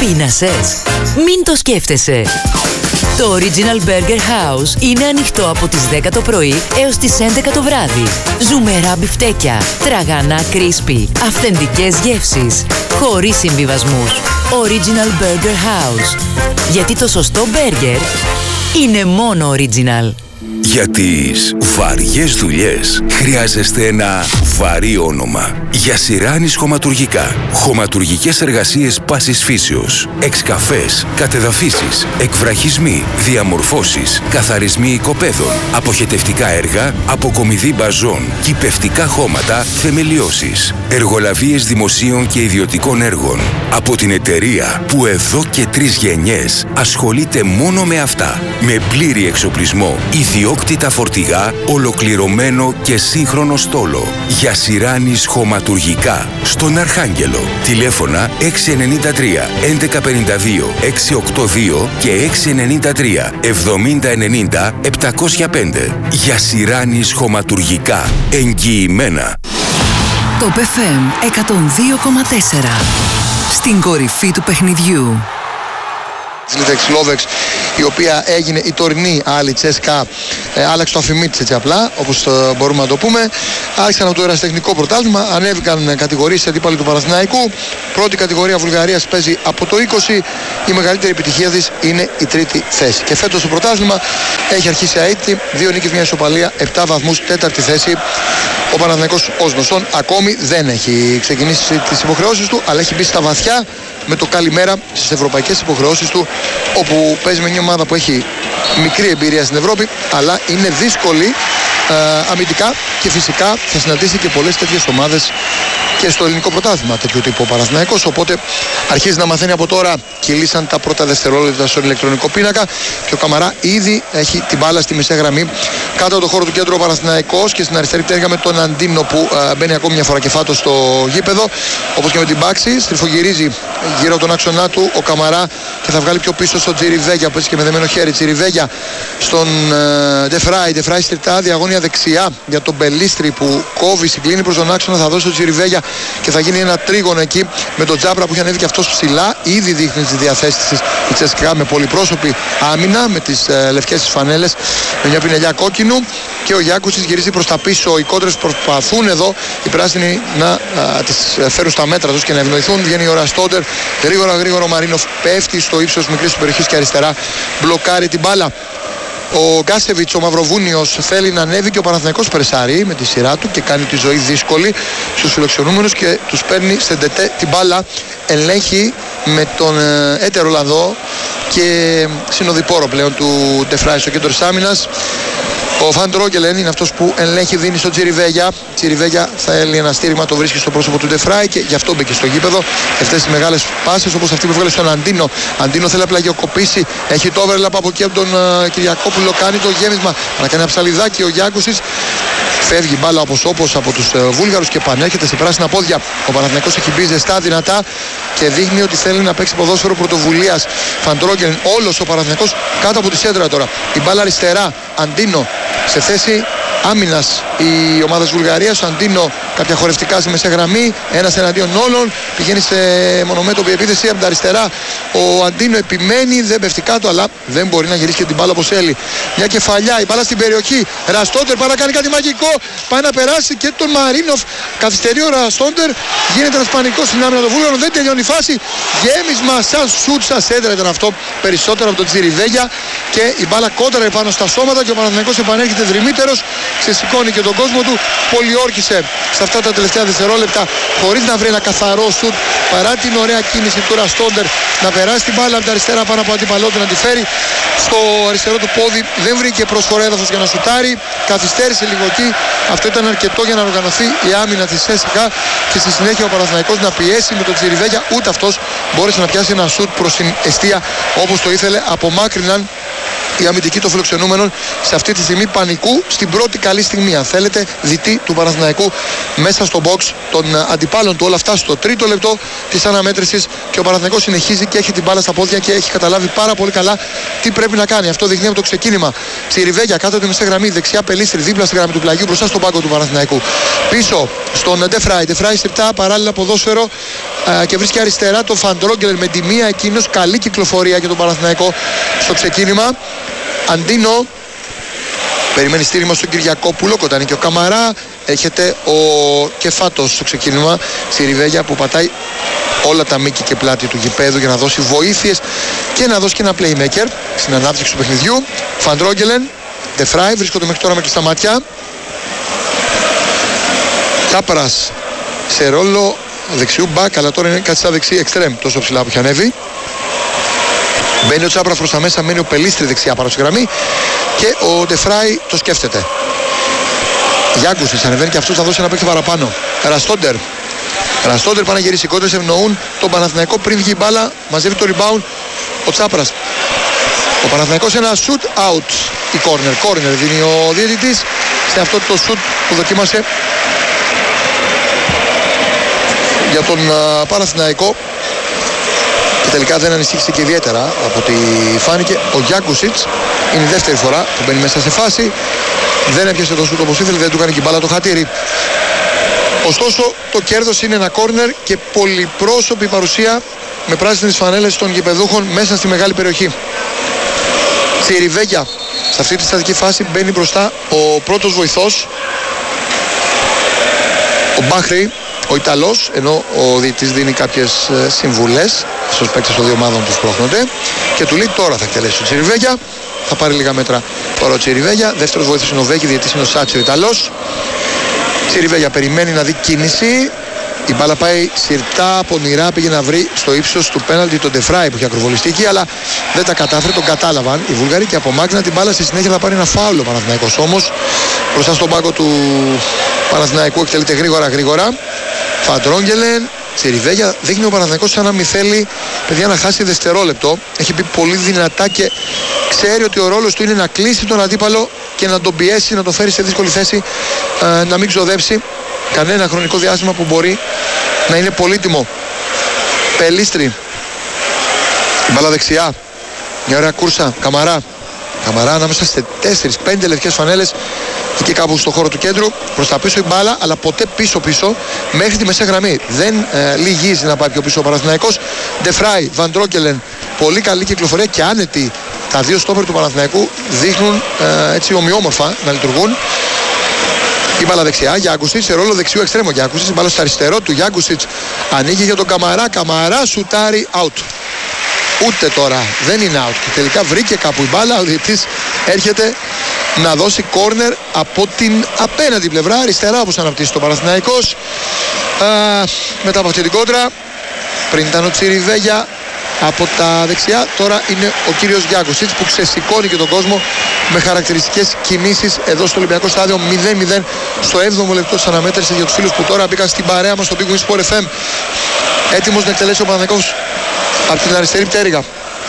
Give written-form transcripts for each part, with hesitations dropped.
Πείνασες? Μην το σκέφτεσαι. Το Original Burger House είναι ανοιχτό από τις 10 το πρωί έως τις 11 το βράδυ. Ζουμερά μπιφτέκια, τραγανά crispy, αυθεντικές γεύσεις, χωρίς συμβιβασμούς. Original Burger House. Γιατί το σωστό μπέργκερ είναι μόνο original. Για τις βαριές δουλειές χρειάζεστε ένα βαρύ όνομα. Για Σιράνης Χωματουργικά. Χωματουργικές εργασίες πάσης φύσεως. Εξκαφές, κατεδαφίσεις, εκβραχισμοί, διαμορφώσεις, καθαρισμοί οικοπαίδων, αποχετευτικά έργα, αποκομιδή μπαζών, κηπευτικά χώματα, θεμελιώσεις. Εργολαβίες δημοσίων και ιδιωτικών έργων. Από την εταιρεία που εδώ και 3 γενιές ασχολείται μόνο με αυτά. Με πλήρη εξοπλισμό, ιδιόκτητα φορτηγά, ολοκληρωμένο και σύγχρονο στόλο. Για Σιράνης Χωματουργικά. Στον Αρχάγγελο. Τηλέφωνα 693 1152 682 και 693 7090 705. Για Σιράνης Χωματουργικά. Εγγυημένα. Το FM 102,4. Στην κορυφή του παιχνιδιού. Λίτεξ Λόβεξ, η οποία έγινε η τωρινή άλλη Τσέσκα, άλλαξε το αφημί της έτσι απλά, όπως μπορούμε να το πούμε. Άρχισαν από το ερασιτεχνικό πρωτάθλημα, ανέβηκαν κατηγορίες αντίπαλοι του Παναθηναϊκού. Πρώτη κατηγορία Βουλγαρίας παίζει από το 20, η μεγαλύτερη επιτυχία της είναι η τρίτη θέση. Και φέτος το πρωτάθλημα έχει αρχίσει αίτητη, 2 νίκες, 1 ισοπαλία, 7 βαθμούς, τέταρτη θέση. Ο Παναθηναϊκός ως γνωστόν ακόμη δεν έχει ξεκινήσει τις υποχρεώσεις του, αλλά έχει μπει στα βαθιά με το καλημέρα στις ευρωπαϊκές υποχρεώσεις του, όπου παίζει με μια ομάδα που έχει μικρή εμπειρία στην Ευρώπη, αλλά είναι δύσκολη αμυντικά και φυσικά θα συναντήσει και πολλές τέτοιες ομάδες και στο ελληνικό πρωτάθλημα τέτοιου τύπου ο Παναθηναϊκός, οπότε αρχίζει να μαθαίνει από τώρα. Κυλήσαν τα πρώτα δευτερόλεπτα στον ηλεκτρονικό πίνακα και ο Καμαρά ήδη έχει την μπάλα στη μεσαία γραμμή κάτω από το χώρο του κέντρου ο Παναθηναϊκός και στην αριστερή πτέρυγα με τον Αντίνο που μπαίνει ακόμη μια φορά και φάτος στο γήπεδο, όπως και με την μπάξη. Στριφογυρίζει γύρω από τον άξονά του ο Καμαρά και θα βγάλει πιο πίσω στον Τζιριβέγια που έχει και με δεμένο χέρι. Τζιριβέγια στον Ντεφράι. Ντεφράι στριτά, διαγώνια δεξιά για τον Μπελίστρη που κόβει, συγκλίνει προς τον άξονα, θα δώσει τον Τζιριβέγια και θα γίνει ένα τρίγωνο εκεί με τον Τζάμπρα που έχει ανέβει και αυτός ψηλά. Ήδη δείχνει τις διαθέσεις της η Τσέσκα με πολυπρόσωπη άμυνα, με τις λευκές της φανέλες, με μια πινελιά κόκκινου, και ο Γιάκουσης γυρίζει προς τα πίσω. Οι κόντρες προσπαθούν εδώ οι πράσινοι να τις φέρουν στα μέτρα τους και να ευνοηθούν. Βγαίνει ο Ραστόντερ, γρήγορα ο Μαρίνοφ πέφτει στο ύψος μικρής του περιοχής και αριστερά μπλοκάρει την μπάλα. Ο Γκάσεβιτς, ο Μαυροβούνιος, θέλει να ανέβει και ο Παναθηναϊκός περσάρει με τη σειρά του και κάνει τη ζωή δύσκολη στους φιλοξενούμενους και τους παίρνει σε ντετέ την μπάλα. Ελέγχει με τον έτερο Ολλανδό και συνοδοιπόρο πλέον του Ντεφράι στο κέντρο της άμυνας. Ο Φαν Τρόγκελεν είναι αυτός που ελέγχει, δίνει στον Τσιριβέγια. Τσιριβέγια θα έλει ένα στήριγμα, το βρίσκει στο πρόσωπο του Ντεφράι και γι' αυτό μπήκε στο γήπεδο. Αυτές τις μεγάλες πάσες όπως αυτή που βγάλε στον Αντίνο. Αντίνο θέλει να πλαγιοκοπήσει. Έχει το overlap από εκεί από τον Κυριακόπουλο. Κάνει το γέμισμα. Να κάνει ένα ψαλιδάκι ο Γιάκουσης. Φεύγει μπάλα όπως από τους Βούλγαρους και πανέρχεται σε πράσινα πόδια. Ο Παναθηναϊκός έχει μπει ζεστά, δυνατά και δείχνει ότι θέλει να παίξει ποδόσφαιρο πρωτοβουλίας. Φαν Τρόγκελεν, όλος ο Παναθηναϊκός κάτω από τη σέντρα τώρα. Η μπάλα αριστερά. Αντίνο σε θέση άμυνας η ομάδα της Βουλγαρίας. Ο Αντίνο κάποια χορευτικά στη μεσαία γραμμή, ένας εναντίον όλων, πηγαίνει σε μονομέτωπη επίθεση από τα αριστερά. Ο Αντίνο επιμένει, δεν πέφτει κάτω, αλλά δεν μπορεί να γυρίσει και την μπάλα όπως θέλει. Μια κεφαλιά, η μπάλα στην περιοχή. Ραστόντερ πάει να κάνει κάτι μαγικό, πάει να περάσει και τον Μαρίνοφ. Καθυστερεί ο Ραστόντερ, γίνεται ένας πανικός στην άμυνα των Βούλγαρων, δεν τελειώνει η φάση. Γέμισμα σαν σουτ, σαν σέντρα ήταν αυτό, περισσότερο από τον Τσιριβέγια και η μπάλα κόντρα πάνω στα σώματα και ο Παναθηναϊκός επανέρχεται δρυμύτερος. Ξεσηκώνει και τον κόσμο του, πολιόρκησε σε αυτά τα τελευταία δευτερόλεπτα χωρίς να βρει ένα καθαρό σουτ παρά την ωραία κίνηση του Ραστόντερ να περάσει την μπάλα από τα αριστερά πάνω από αντίπαλό του, να τη φέρει στο αριστερό του πόδι. Δεν βρήκε πρόσφορο έδαφος για να σουτάρει, καθυστέρησε λίγο εκεί. Αυτό ήταν αρκετό για να οργανωθεί η άμυνα της ΣΕΣΚΑ και στη συνέχεια ο Παναθηναϊκός να πιέσει με τον Τσιριβέγια. Ούτε αυτός μπόρεσε να πιάσει ένα σουτ προς την εστία όπως το ήθελε. Απομάκρυναν η αμυντική των φιλοξενούμενων σε αυτή τη στιγμή πανικού στην πρώτη καλή στιγμή, αν θέλετε, δυτή του Παναθηναϊκού μέσα στο box των αντιπάλων του. Όλα αυτά στο τρίτο λεπτό της αναμέτρησης και ο Παναθηναϊκός συνεχίζει και έχει την μπάλα στα πόδια και έχει καταλάβει πάρα πολύ καλά τι πρέπει να κάνει. Αυτό δείχνει από το ξεκίνημα. Τσιριβέγια κάτω από τη μεσαία γραμμή, δεξιά Πελίστρη, δίπλα στη γραμμή του πλαγιού, μπροστά στον πάγκο του Παναθηναϊκού. Πίσω στον Ντεφράι. Ντεφράι στριπτά, παράλληλα ποδόσφαιρο και βρίσκει αριστερά το Φαντρόγκελερ με τη μία εκείνος. Καλή κυκλοφορία για τον Παναθηναϊκό στο ξεκίνημα. Αντίνο περιμένει στήριγμα στον Κυριακόπουλο, κοντά και ο Καμαρά. Έχετε ο Κεφάτος στο ξεκίνημα στη Ριβέγια που πατάει όλα τα μήκη και πλάτη του γηπέδου για να δώσει βοήθειες και να δώσει και ένα playmaker στην ανάπτυξη του παιχνιδιού. Φαντρόγκελεν, Ντεφράι βρίσκονται μέχρι τώρα με κλειστά μάτια. Τσάπρας σε ρόλο δεξιού μπακ, αλλά τώρα είναι κάτι σαν δεξί εξτρέμ, τόσο ψηλά που έχει ανέβει. Μπαίνει ο Τσάπρας προς τα μέσα, μένει ο Πελίστρη δεξιά πάνω στη γραμμή και ο Ντεφράι το σκέφτεται. Γιάκουσης ανεβαίνει και αυτός θα δώσει ένα παίκτη παραπάνω. Ραστόντερ πάνε να γυρίσει, κόντρες ευνοούν τον Παναθηναϊκό πριν βγει η μπάλα, μαζεύει το rebound ο Τσάπρας. Ο Παναθηναϊκός ένα shoot out, η corner δίνει ο διαιτητής σε αυτό το shoot που δοκίμασε για τον Παναθηναϊκό και τελικά δεν ανησύχησε και ιδιαίτερα από ό,τι φάνηκε. Ο Γιάκουσιτς είναι η δεύτερη φορά που μπαίνει μέσα σε φάση, δεν έπιασε το σούτ όπως ήθελε, δεν του κάνει και η μπάλα το χατήρι. Ωστόσο το κέρδος είναι ένα κόρνερ και πολυπρόσωπη παρουσία με πράσινες φανέλες των γηπεδούχων μέσα στη μεγάλη περιοχή. Στη Ριβέγια σε αυτή τη στατική φάση μπαίνει μπροστά ο πρώτος βοηθός, ο Μπάχρη, ο Ιταλός, ενώ ο διαιτητής δίνει κάποιες συμβουλές στους παίκτες των δύο ομάδων που σπρώχνονται και του λέει τώρα θα εκτελέσει ο Τσιριβέγια, θα πάρει λίγα μέτρα τώρα ο Τσιριβέγια. Δεύτερος βοήθος είναι ο Βέκη, διαιτητής είναι ο Σάτσι ο Ιταλός. Τσιριβέγια περιμένει να δει κίνηση. Η μπάλα πάει συρτά, πονηρά, πήγε να βρει στο ύψος του πέναλτι τον Ντεφράι που είχε ακροβολιστεί εκεί, αλλά δεν τα κατάφερε, τον κατάλαβαν οι Βούλγαροι και απομάκρυναν την μπάλα. Στη συνέχεια θα πάρει ένα φάουλο ο Παναθηναϊκός όμως. Μπροστά στον πάγκο του Παναθηναϊκού εκτελείται γρήγορα. Φαντρόγκελεν, Τσιριβέγια, δείχνει ο Παναθηναϊκός σαν να μην θέλει παιδιά να χάσει δευτερόλεπτο. Έχει πει πολύ δυνατά και ξέρει ότι ο ρόλος του είναι να κλείσει τον αντίπαλο και να τον πιέσει, να τον φέρει σε δύσκολη θέση, να μην ξοδέψει κανένα χρονικό διάστημα που μπορεί να είναι πολύτιμο. Πελίστρη, η μπάλα δεξιά, μια ωραία κούρσα, Καμαρά ανάμεσα σε 4-5 λευκές φανέλες εκεί κάπου στο χώρο του κέντρου, προς τα πίσω η μπάλα, αλλά ποτέ πίσω μέχρι τη μεσαία γραμμή. Δεν λυγίζει να πάει πιο πίσω ο Παναθηναϊκός. Ντεφράι, Βαντρόκελεν, πολύ καλή κυκλοφορία και άνετη. Τα δύο στόπερ του Παναθηναϊκού δείχνουν έτσι ομοιόμορφα να λειτουργούν. Η μπάλα δεξιά, Γιάκουσιτς σε ρόλο δεξιού εξτρέμου. Γιάκουσιτς, η μπάλα στο αριστερό του. Γιάκουσιτς ανοίγει για τον Καμαρά σουτάρει out. Ούτε τώρα δεν είναι out. Και τελικά βρήκε κάπου η μπάλα. Ο διαιτητής έρχεται να δώσει κόρνερ από την απέναντι πλευρά, αριστερά όπως αναπτύσσει το Παναθηναϊκός. Μετά από αυτή την κόντρα, πριν ήταν ο Τσιριβέγια από τα δεξιά, τώρα είναι ο κύριος Γιάκουσιτς που ξεσηκώνει και τον κόσμο με χαρακτηριστικές κινήσεις εδώ στο Ολυμπιακό Στάδιο. 0-0 στο 7ο λεπτό της αναμέτρησης για τους φίλους που τώρα μπήκαν στην παρέα μας στο Big Win Sport FM. Έτοιμος να εκτελέσει ο Παναθηναϊκός από την αριστερή πτέρυγα.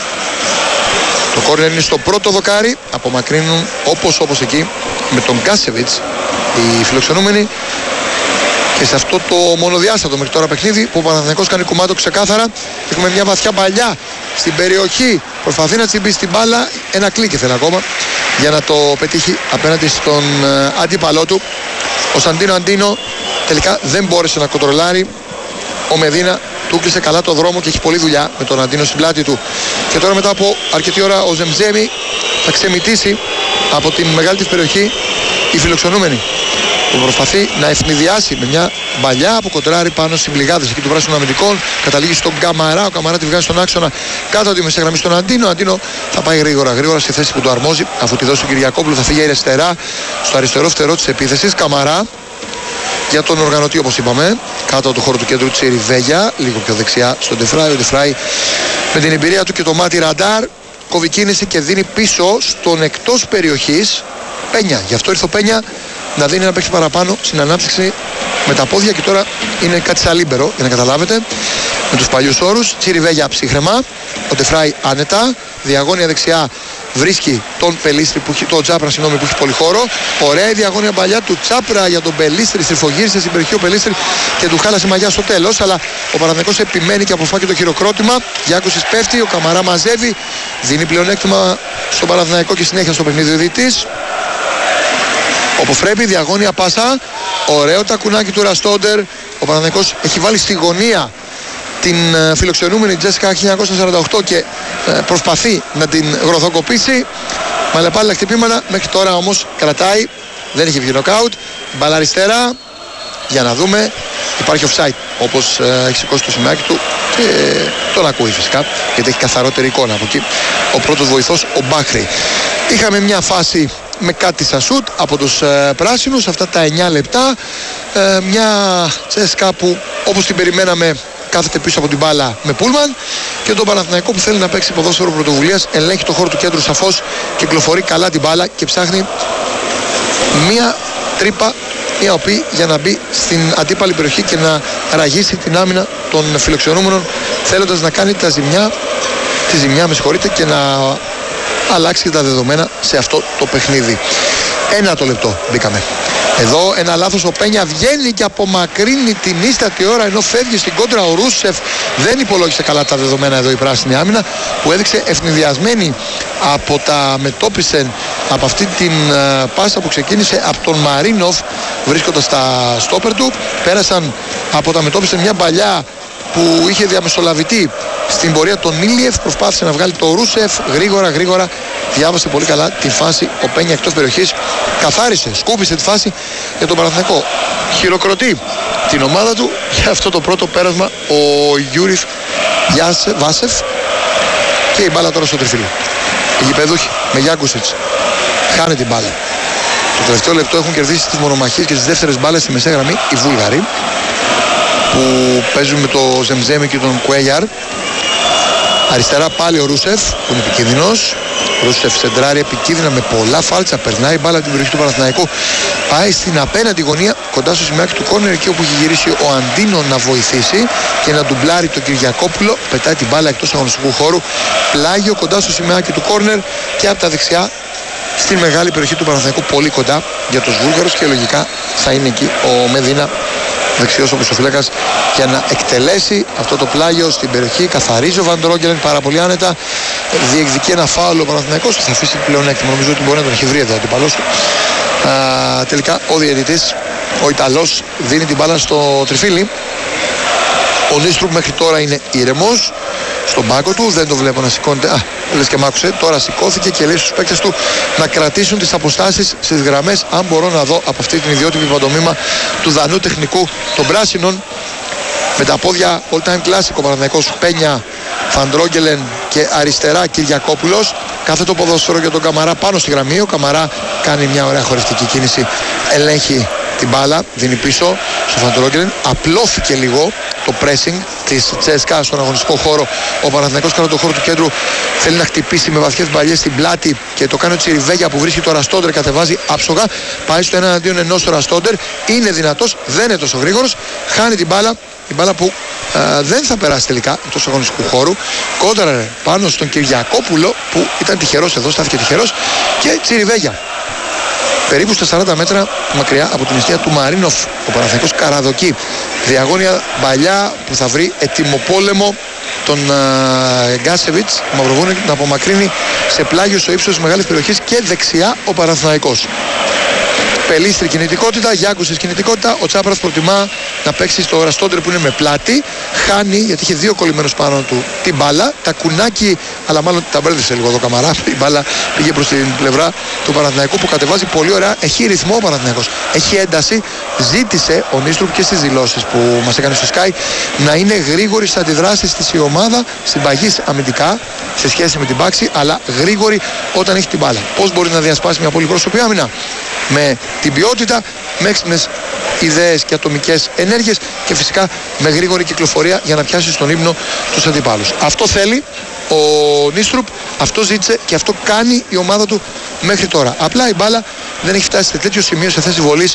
Το κόρνερ είναι στο πρώτο δοκάρι. Απομακρύνουν όπως εκεί με τον Γκάσεβιτς οι φιλοξενούμενοι. Και σε αυτό το μονοδιάστατο μέχρι τώρα παιχνίδι που ο Παναθηναϊκός κάνει κουμάντο ξεκάθαρα. Έχουμε μια βαθιά παλιά στην περιοχή. Προσπαθεί να τσιμπήσει την μπάλα. Ένα κλικ θέλει ακόμα για να το πετύχει απέναντι στον αντίπαλό του. Ο Σαντίνο Αντίνο τελικά δεν μπόρεσε να κοντρολάρει. Ο Μεδίνα του κλείσε καλά το δρόμο και έχει πολλή δουλειά με τον Αντίνο στην πλάτη του. Και τώρα μετά από αρκετή ώρα ο Ζεμζέμι θα ξεμητήσει από την μεγάλη της περιοχή η φιλοξενούμενη, που προσπαθεί να ευνηδιάσει με μια μπαλιά που κοντράρει πάνω στις πληγάδες εκεί του πράσινου αμυντικών. Καταλήγει στον Καμαρά. Ο Καμαρά τη βγάζει στον άξονα κάτω από τη μεσαία γραμμή στον Αντίνο. Ο Αντίνο θα πάει γρήγορα στη θέση που του αρμόζει. Αφού τη δώσει ο Κυριακόπουλου θα φύγει αριστερά στο αριστερό φτερό της επίθεσης. Καμαρά για τον οργανωτή όπως είπαμε, κάτω από το χώρο του κέντρου Τσιριβέγια, λίγο πιο δεξιά στον Ντεφράι. Ο Ντεφράι με την εμπειρία του και το μάτι ραντάρ κόβει κίνηση και δίνει πίσω στον εκτός περιοχής Πένια. Γι' αυτό ήρθε ο Πένια να δίνει ένα παίκτη παραπάνω στην ανάπτυξη με τα πόδια και τώρα είναι κάτι σαν λίμπερο για να καταλάβετε με τους παλιούς όρους. Τσιριβέγια ψύχρεμα, ο Ντεφράι άνετα, διαγώνια δεξιά βρίσκει τον Πελίστρη, τον Τσάπρα, συγγνώμη, που έχει πολύ χώρο. Ωραία η διαγώνια παλιά του Τσάπρα για τον Πελίστρη. Στριφογύρισε στην περιοχή ο Πελίστρη και του χάλασε μαγιά στο τέλος. Αλλά ο Παναθηναϊκός επιμένει και αποφάκει το χειροκρότημα. Γιάκουσης πέφτει, ο Καμαρά μαζεύει. Δίνει πλεονέκτημα στον Παναθηναϊκό και συνέχεια στο παιχνίδι ο διαιτητής. Όπως πρέπει, διαγώνια πάσα. Ωραίο τακουνάκι του Ραστόντερ. Ο Παναθηναϊκός έχει βάλει στη γωνία την φιλοξενούμενη Τζέσικα 1948 και προσπαθεί να την γροθοκοπήσει. Μαλεπάλληλα χτυπήματα, μέχρι τώρα όμως κρατάει, δεν έχει βγει νοκάουτ. Μπαλά αριστερά, για να δούμε, υπάρχει offside, όπως έχει σηκώσει το σημαίακι του και τον ακούει φυσικά, γιατί έχει καθαρότερη εικόνα από εκεί. Ο πρώτος βοηθός, ο Μπάχρη. Είχαμε μια φάση με κάτι σαν σουτ από τους πράσινους, αυτά τα 9 λεπτά. Μια Τσέσικα που όπως την περιμέναμε κάθεται πίσω από την μπάλα με πούλμαν, και τον Παναθηναϊκό που θέλει να παίξει ποδόσφαιρο πρωτοβουλίας, ελέγχει το χώρο του κέντρου σαφώς, κυκλοφορεί καλά την μπάλα και ψάχνει μία τρύπα η οποία για να μπει στην αντίπαλη περιοχή και να ραγίσει την άμυνα των φιλοξενούμενων, θέλοντας να κάνει τη ζημιά και να αλλάξει τα δεδομένα σε αυτό το παιχνίδι. Ένα το λεπτό μπήκαμε. Εδώ ένα λάθος, ο Πένια βγαίνει και απομακρύνει την ίστατη ώρα ενώ φεύγει στην κόντρα ο Ρούσεφ. Δεν υπολόγισε καλά τα δεδομένα εδώ η πράσινη άμυνα, που έδειξε ευνηδιασμένη από τα μετώπισε από αυτή την πάσα που ξεκίνησε από τον Μαρίνοφ βρίσκοντας τα στόπερ του. Πέρασαν από τα μετώπισε μια παλιά που είχε διαμεσολαβητή στην πορεία τον Ήλιεφ, προσπάθησε να βγάλει το Ρούσεφ γρήγορα, διάβασε πολύ καλά τη φάση ο Πένια εκτός περιοχής, καθάρισε, σκούπισε τη φάση για τον Παναθηναϊκό. Χειροκροτεί την ομάδα του για αυτό το πρώτο πέρασμα ο Γιούριφ Βάσεφ, και η μπάλα τώρα στο τριφύλι. Οι γηπεδούχοι με Γιάκουσιτς χάνει την μπάλα. Το τελευταίο λεπτό έχουν κερδίσει τις μονομαχίες και τις δεύτερες μπάλες στη μεσαία γραμμή οι Βούλγαροι, που παίζουν με το Ζεμζέμι και τον Κουέγιαρ. Αριστερά πάλι ο Ρούσεφ που είναι επικίνδυνος. Ρούσεφ σεντράρει επικίνδυνα με πολλά φάλτσα, περνάει μπάλα την περιοχή του Παναθηναϊκού, πάει στην απέναντι γωνία κοντά στο σημαίακι του κόρνερ, εκεί όπου έχει γυρίσει ο Αντίνο να βοηθήσει και να ντουμπλάρει τον Κυριακόπουλο. Πετάει την μπάλα εκτός αγωνιστικού χώρου, πλάγιο κοντά στο σημαίακι του κόρνερ και από τα δεξιά στην μεγάλη περιοχή του Παναθηναϊκού, πολύ κοντά για τους Βούλγαρους, και λογικά θα είναι εκεί ο Μεδίνα, δεξιός οπισθοφύλακας, για να εκτελέσει αυτό το πλάγιο στην περιοχή. Καθαρίζει ο Βαντρόγκελεν πάρα πολύ άνετα, διεκδικεί ένα φάουλ ο Παναθηναϊκός, θα αφήσει πλεονέκτημα. Νομίζω ότι μπορεί να τον έχει βρει εδώ ο αντιπαλός του. Τελικά ο διαιτητής, ο Ιταλός, δίνει την μπάλα στο τριφύλι. Ο Νίστρουπ μέχρι τώρα είναι ήρεμος στον πάγκο του, δεν το βλέπω να σηκώνεται. Λες και μ' άκουσε, τώρα σηκώθηκε και λέει στους παίκτες του να κρατήσουν τις αποστάσεις στις γραμμές. Αν μπορώ να δω από αυτή την ιδιότυπη παντομήμα του Δανού τεχνικού των πράσινων, με τα πόδια all time classic ο Παναθηναϊκός, Πένια, Φαντρόγκελεν και αριστερά Κυριακόπουλος. Κάθε το ποδόσφαιρο για τον Καμαρά πάνω στη γραμμή. Ο Καμαρά κάνει μια ωραία χορευτική κίνηση, ελέγχει την μπάλα, δίνει πίσω στο Φαντρόγκελεν. Απλώθηκε λίγο το pressing της Τσέσκα στον αγωνιστικό χώρο. Ο Παναθηναϊκός κατά το χώρο του κέντρου θέλει να χτυπήσει με βαθιές μπαλιές στην πλάτη και το κάνει ο Τσιριβέγια που βρίσκει το Ραστόντερ, κατεβάζει άψογα, πάει στο 1-2 στο Ραστόντερ, είναι δυνατός, δεν είναι τόσο γρήγορος, χάνει την μπάλα. Η μπάλα που δεν θα περάσει τελικά εκτός αγωνιστικού χώρου, κόντραρε πάνω στον Κυριακόπουλο που ήταν τυχερός εδώ, στάθηκε τυχερός, και Τσιριβέγια περίπου στα 40 μέτρα μακριά από την αιστεία του Μαρίνοφ. Ο Παναθηναϊκός καραδοκεί διαγώνια παλιά που θα βρει ετοιμοπόλεμο τον Γκάσεβιτς, ο Μαυροβούνη, να απομακρύνει σε πλάγιο στο ύψος της μεγάλης περιοχής, και δεξιά ο Παναθηναϊκός. Πελίστρη κινητικότητα, Γιάκουσης κινητικότητα. Ο Τσάπρας προτιμά να παίξει στο Ραστόντερ που είναι με πλάτη. Χάνει, γιατί είχε δύο κολλημένους πάνω του, την μπάλα. Τα κουνάκι, αλλά μάλλον τα μπέρδεψε λίγο εδώ Καμαρά. Η μπάλα πήγε προς την πλευρά του Παναθηναϊκού που κατεβάζει πολύ ωραία. Έχει ρυθμό ο Παναθηναϊκός. Έχει ένταση. Ζήτησε ο Νίστρουπ και στις δηλώσεις που μας έκανε στο Sky να είναι γρήγορη στις αντιδράσεις της η ομάδα, συμπαγής αμυντικά σε σχέση με την πάξη, αλλά γρήγορη όταν έχει την μπάλα. Πώς μπορεί να διασπάσει μια πολυπρόσωπη άμυνα? Με την ποιότητα, με έξυπνες ιδέες και ατομικές ενέργειες και φυσικά με γρήγορη κυκλοφορία για να πιάσει στον ύμνο τους αντιπάλους. Αυτό θέλει ο Νίστρουπ, αυτό ζήτησε και αυτό κάνει η ομάδα του μέχρι τώρα. Απλά η μπάλα δεν έχει φτάσει σε τέτοιο σημείο, σε θέση βολής,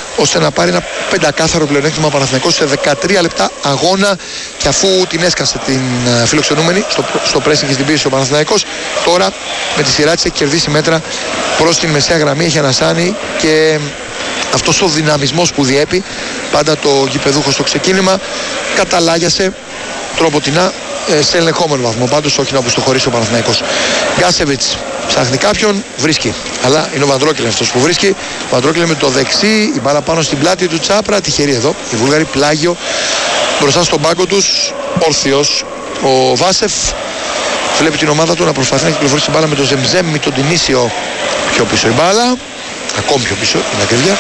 ώστε να πάρει ένα πεντακάθαρο πλεονέκτημα ο Παναθηναϊκός σε 13 λεπτά αγώνα, και αφού την έσκασε την φιλοξενούμενη στο pressing και στην πίεση ο Παναθηναϊκός, τώρα με τη σειρά της έχει κερδίσει μέτρα προς την μεσαία γραμμή, έχει ανασάνει, και αυτός ο δυναμισμός που διέπει πάντα το γηπεδούχο στο ξεκίνημα καταλάγιασε τροποτινά σε ελεγχόμενο βαθμό, πάντως όχι να αποστοχωρήσει ο Παναθηναϊκός. Γκάσεβιτς ψάχνει κάποιον, βρίσκει, αλλά είναι ο Βαντρόκελεν αυτός που βρίσκει. Ο Βαντρόκελεν με το δεξί, η μπάλα πάνω στην πλάτη του Τσάπρα, τυχερή εδώ οι Βούλγαροι, πλάγιο μπροστά στον πάγκο τους, όρθιος ο Βάσεφ, βλέπει την ομάδα του να προσπαθεί να κυκλοφορήσει την μπάλα με τον Ζεμζέμι, τον Τινίσιο πιο πίσω η μπάλα, ακόμη πιο πίσω είναι ακριβία,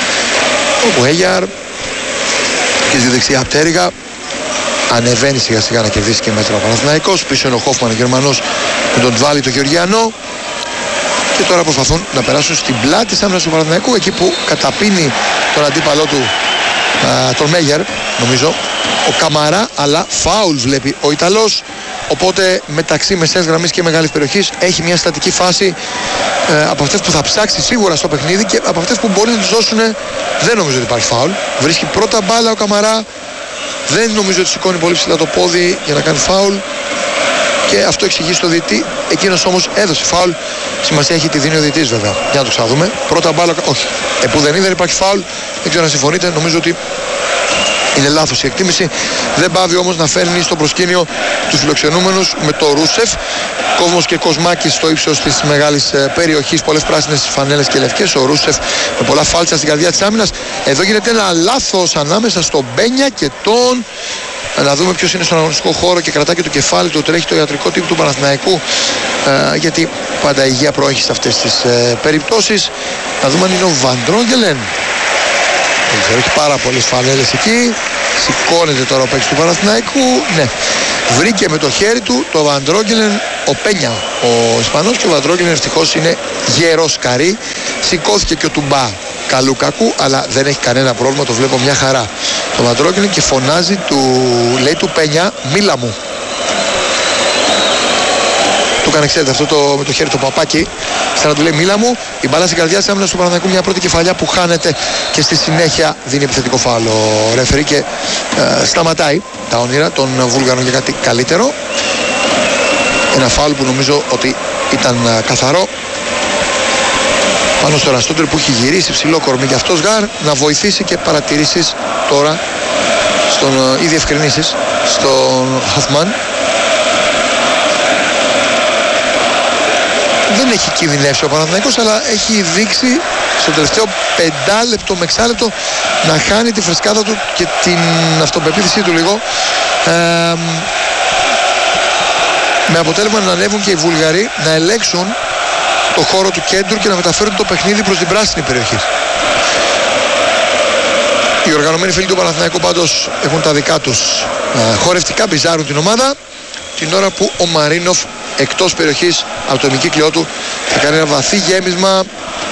ο Κουέγιαρ και στη δεξιά πτέρυγα. Ανεβαίνει σιγά σιγά να κερδίσει και μέτρα ο Παναθηναϊκός. Πίσω είναι ο Χόφμαν ο Γερμανός με τον Τβάλι το Γεωργιανό. Και τώρα προσπαθούν να περάσουν στην πλάτη της άμυνας του Παναθηναϊκού, εκεί που καταπίνει τον αντίπαλό του, τον Μέγερ νομίζω, ο Καμαρά, αλλά φάουλ βλέπει ο Ιταλός. Οπότε μεταξύ μεσαίας γραμμής και μεγάλης περιοχής έχει μια στατική φάση από αυτές που θα ψάξει σίγουρα στο παιχνίδι, και από αυτές που μπορεί να τους δώσουν δεν νομίζω ότι υπάρχει φάουλ. Βρίσκει πρώτα μπάλα ο Καμαρά, δεν νομίζω ότι σηκώνει πολύ ψηλά το πόδι για να κάνει φάουλ, και αυτό εξηγεί στο διαιτητή. Εκείνος όμως έδωσε φάουλ. Σημασία έχει τι δίνει ο διαιτητής βέβαια. Για να το ξαναδούμε. Πρώτα μπάλα, όχι. Επουδενή δεν υπάρχει φάουλ. Δεν ξέρω αν συμφωνείτε. Νομίζω ότι είναι λάθος η εκτίμηση. Δεν πάβει όμως να φέρνει στο προσκήνιο τους φιλοξενούμενους με το Ρούσεφ. Κόσμος και Κοσμάκης στο ύψος της μεγάλης περιοχής. Πολλές πράσινες φανέλες και λευκές. Ο Ρούσεφ με πολλά φάλτσα στην καρδιά της άμυνας. Εδώ γίνεται ένα λάθος ανάμεσα στον Μπένια και τον. Να δούμε ποιος είναι στον αγωνιστικό χώρο και κρατάει και το κεφάλι του. Τρέχει το ιατρικό τύπο του Παναθηναϊκού, γιατί πάντα η υγεία προέχει σε αυτές τις περιπτώσεις. Να δούμε αν είναι ο Βαντρόγκελεν. Δεν ξέρω, έχει πάρα πολλές φανέλες εκεί. Σηκώνεται τώρα ο παίκτης του Παναθηναϊκού. Ναι, βρήκε με το χέρι του το Βαντρόγκελεν ο Πένια, ο Ισπανός, και ο Βαντρόγκελεν ευτυχώς είναι γερός καρύ. Σηκώθηκε και ο Τουμπά Καλούκακου, αλλά δεν έχει κανένα πρόβλημα, το βλέπω μια χαρά το Βαντρόγκελεν, και φωνάζει λέει του Πένια, μίλα μου. Του έκανε, ξέρετε, αυτό με το χέρι το παπάκι, σαν να του λέει μίλα μου. Η μπάλα στην καρδιά της άμυνας του Παναθηναϊκού, μια πρώτη κεφαλιά που χάνεται, και στη συνέχεια δίνει επιθετικό φάουλ ο ρέφερι και σταματάει τα όνειρα των Βούλγαρων για κάτι καλύτερο. Ένα φάουλ που νομίζω ότι ήταν καθαρό πάνω στο Ραστόντερ, που έχει γυρίσει ψηλό κορμί για αυτός Γάρ να βοηθήσει, και παρατηρήσεις τώρα ή διευκρινήσεις στον Χοφμάν. Δεν έχει κινδυνεύσει ο Παναθηναϊκός, αλλά έχει δείξει στο τελευταίο 5 λεπτό με 6 λεπτό να χάνει τη φρεσκάδα του και την αυτοπεποίθησή του λίγο, με αποτέλεσμα να ανέβουν και οι Βουλγαροί να ελέγξουν το χώρο του κέντρου και να μεταφέρουν το παιχνίδι προς την πράσινη περιοχή. Οι οργανωμένοι φίλοι του Παναθηναϊκού πάντως έχουν τα δικά τους χορευτικά, μπιζάρουν την ομάδα, την ώρα που ο Μαρίνοφ εκτός περιοχής από το ημικύκλιο του θα κάνει ένα βαθύ γέμισμα.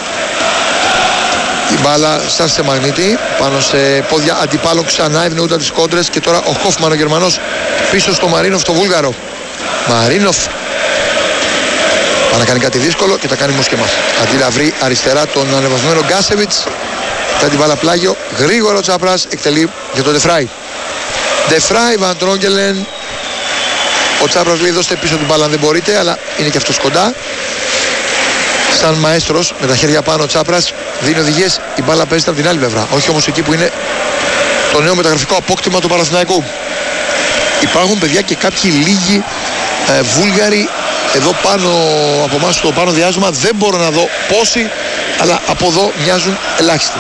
Η μπάλα σαν σε μαγνήτη πάνω σε πόδια αντιπάλων, ξανά ευνοούνταν τις κόντρες, και τώρα ο Χόφμαν ο Γερμανός πίσω στο Μαρίνοφ το Βούλγαρο. Μαρίνοφ πάει να κάνει κάτι δύσκολο και τα κάνει μουσκεμάς. Αντί να βρει αριστερά τον ανεβασμένο Γκάσεβιτς, κάνει την μπάλα πλάγιο, γρήγορο Τσάπρας εκτελεί για τον Ντεφράι. Ντεφράι, Βαντρόγκελεν. Ο Τσάπρας λέει δώστε πίσω την μπάλα αν δεν μπορείτε, αλλά είναι και αυτός κοντά. Σαν μαέστρος με τα χέρια πάνω ο Τσάπρας δίνει οδηγίες, η μπάλα παίζεται από την άλλη πλευρά, όχι όμως εκεί που είναι το νέο μεταγραφικό απόκτημα του Παναθηναϊκού. Υπάρχουν παιδιά και κάποιοι λίγοι Βούλγαροι εδώ πάνω από εμάς στο πάνω διάστημα, δεν μπορώ να δω πόσοι, αλλά από εδώ μοιάζουν ελάχιστοι.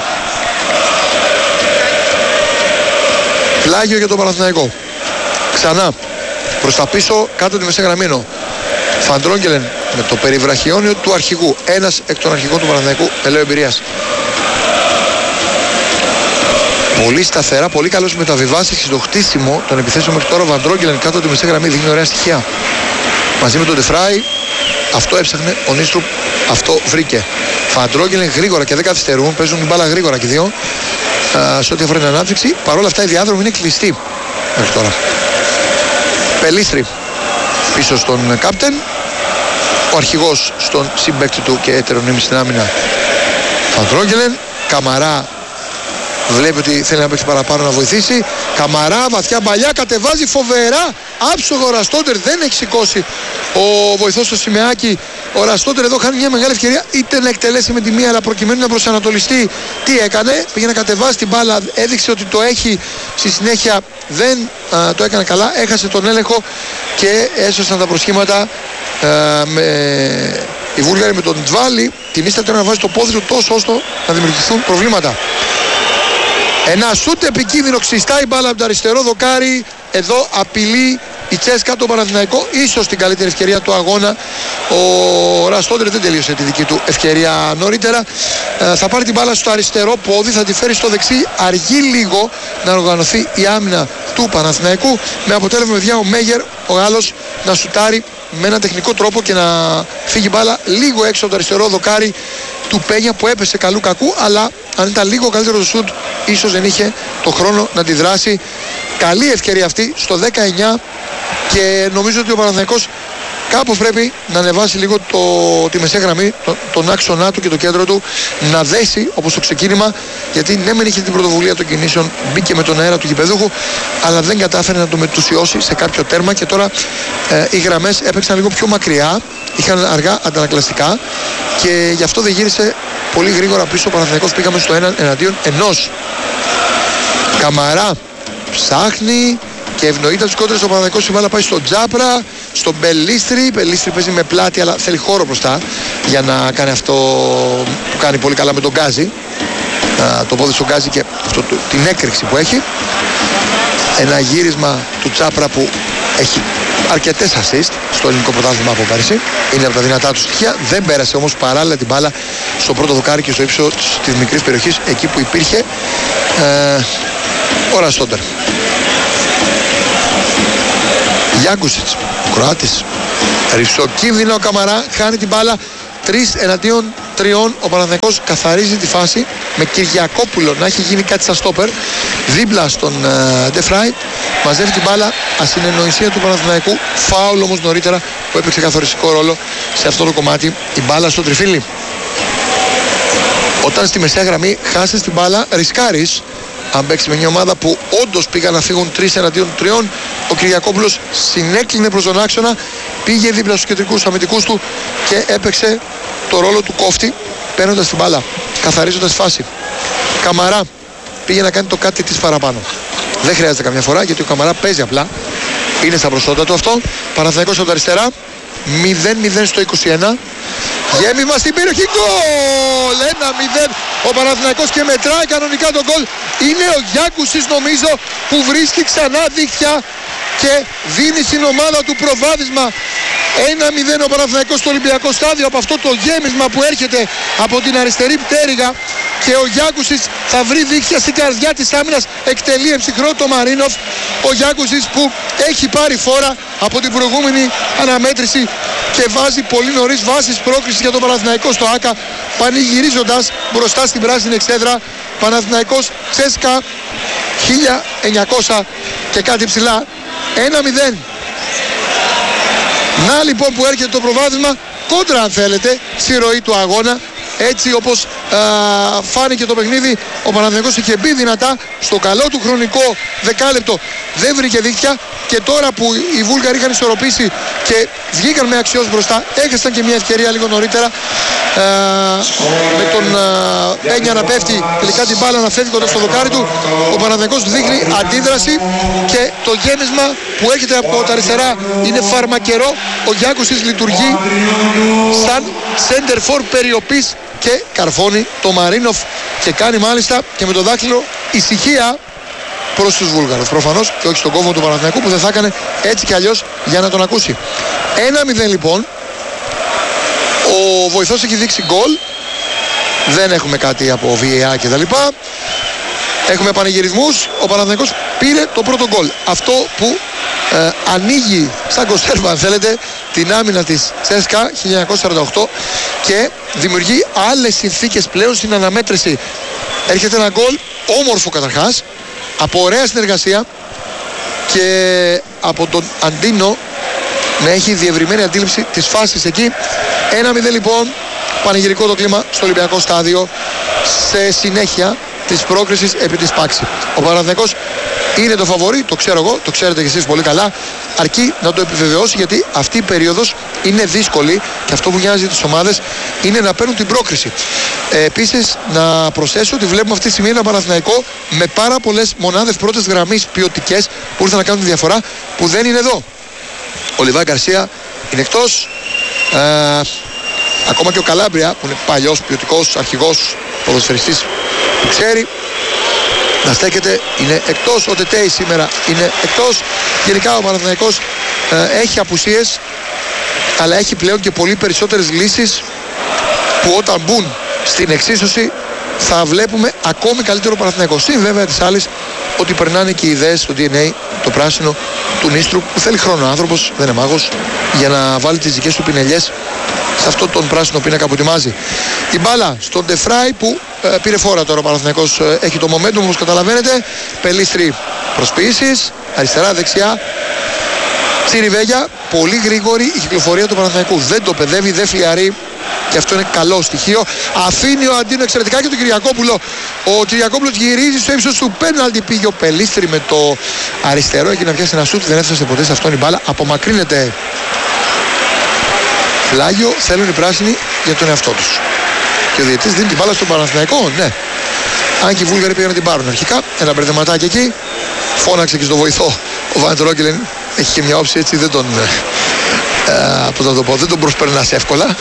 Πλάγιο για τον Παναθηναϊκό. Ξανά προς τα πίσω, κάτω τη μεσαία γραμμή. Βαντρόγκελεν με το περιβραχιόνιο του αρχηγού. Ένας εκ των αρχηγών του Παναθηναϊκού, ελέω εμπειρίας. Πολύ σταθερά, πολύ καλός μεταβιβάσεις και στο χτίσιμο των επιθέσεων μέχρι τώρα. Ο Βαντρόγκελεν κάτω τη μεσαία γραμμή δίνει ωραία στοιχεία. Μαζί με τον Ντεφράι, αυτό έψαχνε ο Νίστρουπ, αυτό βρήκε. Βαντρόγκελεν γρήγορα και δεν καθυστερούν, παίζουν την μπάλα γρήγορα και δύο. Σε ό,τι αφορά την ανάπτυξη, παρόλα αυτά η διάδρομη είναι κλειστή μέχρι τώρα. Πελίστρη πίσω στον κάπτεν, ο αρχηγός στον συμπαίκτη του και έτερον ήμι στην άμυνα Βαντρόγκελεν. Καμαρά Βλέπει ότι θέλει να παίξει παραπάνω, να βοηθήσει. Καμαρά, βαθιά μπαλιά, κατεβάζει φοβερά. Άψογο ο Ραστόντερ, δεν έχει σηκώσει ο βοηθός του Σιμεάκη. Ο Ραστόντερ εδώ χάνει μια μεγάλη ευκαιρία, είτε να εκτελέσει με τη μία, αλλά προκειμένου να προσανατολιστεί. Τι έκανε, πήγε να κατεβάσει την μπάλα, έδειξε ότι το έχει. Στη συνέχεια δεν το έκανε καλά, έχασε τον έλεγχο και έσωσαν τα προσχήματα οι Βούλγαροι με τον Τζβάλι. Την ίσταται να βάζει το πόδι του τόσο ώστε να δημιουργηθούν προβλήματα. Ένα σούτ επικίνδυνο, ξιστάει η μπάλα από το αριστερό δοκάρι. Εδώ απειλεί η Τσέσκα τον Παναθηναϊκό, ίσως την καλύτερη ευκαιρία του αγώνα. Ο Ραστόντερ δεν τελείωσε τη δική του ευκαιρία νωρίτερα. Θα πάρει την μπάλα στο αριστερό πόδι, θα τη φέρει στο δεξί. Αργεί λίγο να οργανωθεί η άμυνα του Παναθηναϊκού, με αποτέλεσμα παιδιά ο Μέγερ, ο Γάλλος, να σουτάρει με έναν τεχνικό τρόπο και να φύγει μπάλα λίγο έξω από το αριστερό δοκάρι του Πένια, που έπεσε καλού κακού, αλλά αν ήταν λίγο καλύτερο το σουτ ίσως δεν είχε το χρόνο να τη δράσει. Καλή ευκαιρία αυτή στο 19 και νομίζω ότι ο Παναθηναϊκός κάπως πρέπει να ανεβάσει λίγο τη μεσαία γραμμή, τον άξονά του και το κέντρο του, να δέσει όπως το ξεκίνημα, γιατί ναι μεν είχε την πρωτοβουλία των κινήσεων, μπήκε με τον αέρα του γηπεδούχου, αλλά δεν κατάφερε να το μετουσιώσει σε κάποιο τέρμα και τώρα οι γραμμές έπαιξαν λίγο πιο μακριά, είχαν αργά αντανακλαστικά και γι' αυτό δεν γύρισε πολύ γρήγορα πίσω ο Παναθηναϊκός. Πήγαμε στο 1-1. Καμαρά ψάχνει και ευνοείται τους κόντρες. Ο Παναθηναϊκός, η μπάλα πάει στον Τζάπρα, στον Μπελίστρη. Μπελίστρη παίζει με πλάτη, αλλά θέλει χώρο μπροστά για να κάνει αυτό που κάνει πολύ καλά με τον Γκάζι. Το πόδι στον Γκάζι και αυτό, την έκρηξη που έχει. Ένα γύρισμα του Τζάπρα που έχει αρκετές assist στο ελληνικό πρωτάθλημα από πέρσι. Είναι από τα δυνατά του στοιχεία. Δεν πέρασε όμως παράλληλα την μπάλα στο πρώτο δοκάρι και στο ύψος της μικρής περιοχής, εκεί που υπήρχε ο Ραστόντερ. Γιάνκουσιτς, ο Κροάτης, ρηψοκίνδυνο, ο Καμαρά χάνει την μπάλα. 3-3. Ο Παναθηναϊκός καθαρίζει τη φάση με Κυριακόπουλο να έχει γίνει κάτι σαν στόπερ δίπλα στον Ντεφράι. Μαζεύει την μπάλα, ασυνεννοησία του Παναθηναϊκού. Φάουλ όμως νωρίτερα που έπαιξε καθοριστικό ρόλο σε αυτό το κομμάτι. Η μπάλα στο τριφύλι. Όταν στη μεσαία γραμμή χάσεις την μπάλα, ρισκάρεις. Αν παίξει με μια ομάδα που όντως πήγαν να φύγουν 3-3, ο Κυριακόπουλος συνέκλεινε προς τον άξονα, πήγε δίπλα στους κεντρικούς αμυντικούς του και έπαιξε το ρόλο του κόφτη, παίρνοντας την μπάλα, καθαρίζοντας φάση. Καμαρά πήγε να κάνει το κάτι της παραπάνω. Δεν χρειάζεται καμιά φορά, γιατί ο Καμαρά παίζει απλά. Είναι στα προσόντα του αυτό. Παναθηναϊκός από τα αριστερά. 0-0 στο 21. Γέμισμα στην περιοχή, γκολ! 1-0 ο Παναθηναϊκός και μετράει κανονικά τον γκολ. Είναι ο Γιάνκουσης νομίζω που βρίσκει ξανά δίχτυα και δίνει στην ομάδα του προβάδισμα. 1-0 ο Παναθηναϊκός στο Ολυμπιακό Στάδιο από αυτό το γέμισμα που έρχεται από την αριστερή πτέρυγα, και ο Γιάνκουσης θα βρει δίχτυα στην καρδιά της άμυνας, εκτελεί εμψυχρό το Μαρίνοφ. Ο Γιάνκουσης που έχει πάρει φόρα από την προηγούμενη αναμέτρηση και βάζει πολύ νωρίς βάσεις πρόκρισης για τον Παναθηναϊκό στο ΆΚΑ, πανηγυρίζοντας μπροστά στην πράσινη εξέδρα. Παναθηναϊκός Τσέσκα 1900 και κάτι ψηλά, 1-0. Να λοιπόν που έρχεται το προβάδισμα, κόντρα αν θέλετε στη ροή του αγώνα. Έτσι όπως φάνηκε το παιχνίδι, ο Παναθηναϊκός είχε μπει δυνατά στο καλό του χρονικό δεκάλεπτο, δεν βρήκε δίχτυα, και τώρα που οι Βούλγαροι είχαν ισορροπήσει και βγήκαν με αξιώς μπροστά, έχασαν και μια ευκαιρία λίγο νωρίτερα με τον Πένια να πέφτει τελικά την μπάλα να φεύγει κοντά στο δοκάρι του. Ο Παναθηναϊκός δείχνει αντίδραση και το γέμισμα που έρχεται από τα αριστερά είναι φαρμακερό. Ο Γιάνκουσης λειτουργεί σαν center for περιοπής και καρφώνει το Μαρίνοφ και κάνει μάλιστα και με το δάχτυλο ησυχία προς τους Βούλγαρους προφανώς, και όχι στον κόμβο του Παναθηναϊκού που δεν θα έκανε έτσι κι αλλιώς για να τον ακούσει. 1-0 λοιπόν. Ο βοηθός έχει δείξει γκολ. Δεν έχουμε κάτι από VAR και τα λοιπά. Έχουμε πανηγυρισμούς. Ο Παναθηναϊκός πήρε το πρώτο γκολ. Αυτό που ανοίγει σαν κονσέρβα αν θέλετε την άμυνα της Τσέσκα 1948 και δημιουργεί άλλες συνθήκες πλέον στην αναμέτρηση. Έρχεται ένα γκολ όμορφο καταρχάς, από ωραία συνεργασία και από τον Αντίνο να έχει διευρυμένη αντίληψη της φάσης εκεί. 1-0 λοιπόν, πανηγυρικό το κλίμα στο Ολυμπιακό Στάδιο. Σε συνέχεια της πρόκρισης επί της Πάξη. Ο Παναθηναϊκός είναι το φαβορί, το ξέρω εγώ, το ξέρετε κι εσείς πολύ καλά, αρκεί να το επιβεβαιώσει, γιατί αυτή η περίοδος είναι δύσκολη και αυτό που νοιάζει τις ομάδες είναι να παίρνουν την πρόκριση. Επίσης να προσθέσω ότι βλέπουμε αυτή τη στιγμή ένα Παναθηναϊκό με πάρα πολλές μονάδες πρώτης γραμμής ποιοτικές που ήρθαν να κάνουν τη διαφορά, που δεν είναι εδώ. Ο Λιβάη Γκαρσία είναι εκτός, ακόμα και ο Καλάμπρια που είναι παλιός ποιοτικός αρχηγός ποδοσφαιριστής που ξέρει να στέκεται, είναι εκτός. Ο Τετέι σήμερα είναι εκτός. Γενικά ο Παναθηναϊκός έχει απουσίες, αλλά έχει πλέον και πολύ περισσότερες λύσεις που όταν μπουν στην εξίσωση θα βλέπουμε ακόμη καλύτερο Παναθηναϊκό. Συν βέβαια της άλλης ότι περνάνε και οι ιδέες στο DNA, το πράσινο του Νίστρου, που θέλει χρόνο. Ο άνθρωπος δεν είναι μάγος για να βάλει τις δικές του πινελιές σε αυτόν τον πράσινο πίνακα που ετοιμάζει. Η μπάλα στον Ντεφράι που πήρε φόρα τώρα. Ο Παναθηναϊκός έχει το momentum, όπως καταλαβαίνετε. Πελίστρη προσποιήσεις, αριστερά, δεξιά. Τσιριβέγια, πολύ γρήγορη η κυκλοφορία του Παναθηναϊκού. Δεν το παιδεύει, δεν φλιαρεί. Και αυτό είναι καλό στοιχείο. Αφήνει ο Αντίνο εξαιρετικά και τον Κυριακόπουλο. Ο Κυριακόπουλος γυρίζει στο ύψος του πέναλτι. Πήγε ο Πελίστρη με το αριστερό. Εκεί να πιάσει ένα σούτ. Δεν έφτασε ποτέ σε αυτόν η μπάλα. Απομακρύνεται. Πλάγιο θέλουν οι πράσινοι για τον εαυτό τους. Και ο διαιτητής δίνει την μπάλα στον Παναθηναϊκό. Ναι. Αν και οι Βούλγαροι πήγαν να την πάρουν αρχικά. Ένα μπερδεματάκι εκεί. Φώναξε και στο βοηθό. Ο Βαν Τρόγκελεν έχει και μια όψη έτσι. Δεν τον. Πώς θα το πω. Δεν τον προσπερνάς εύκολα.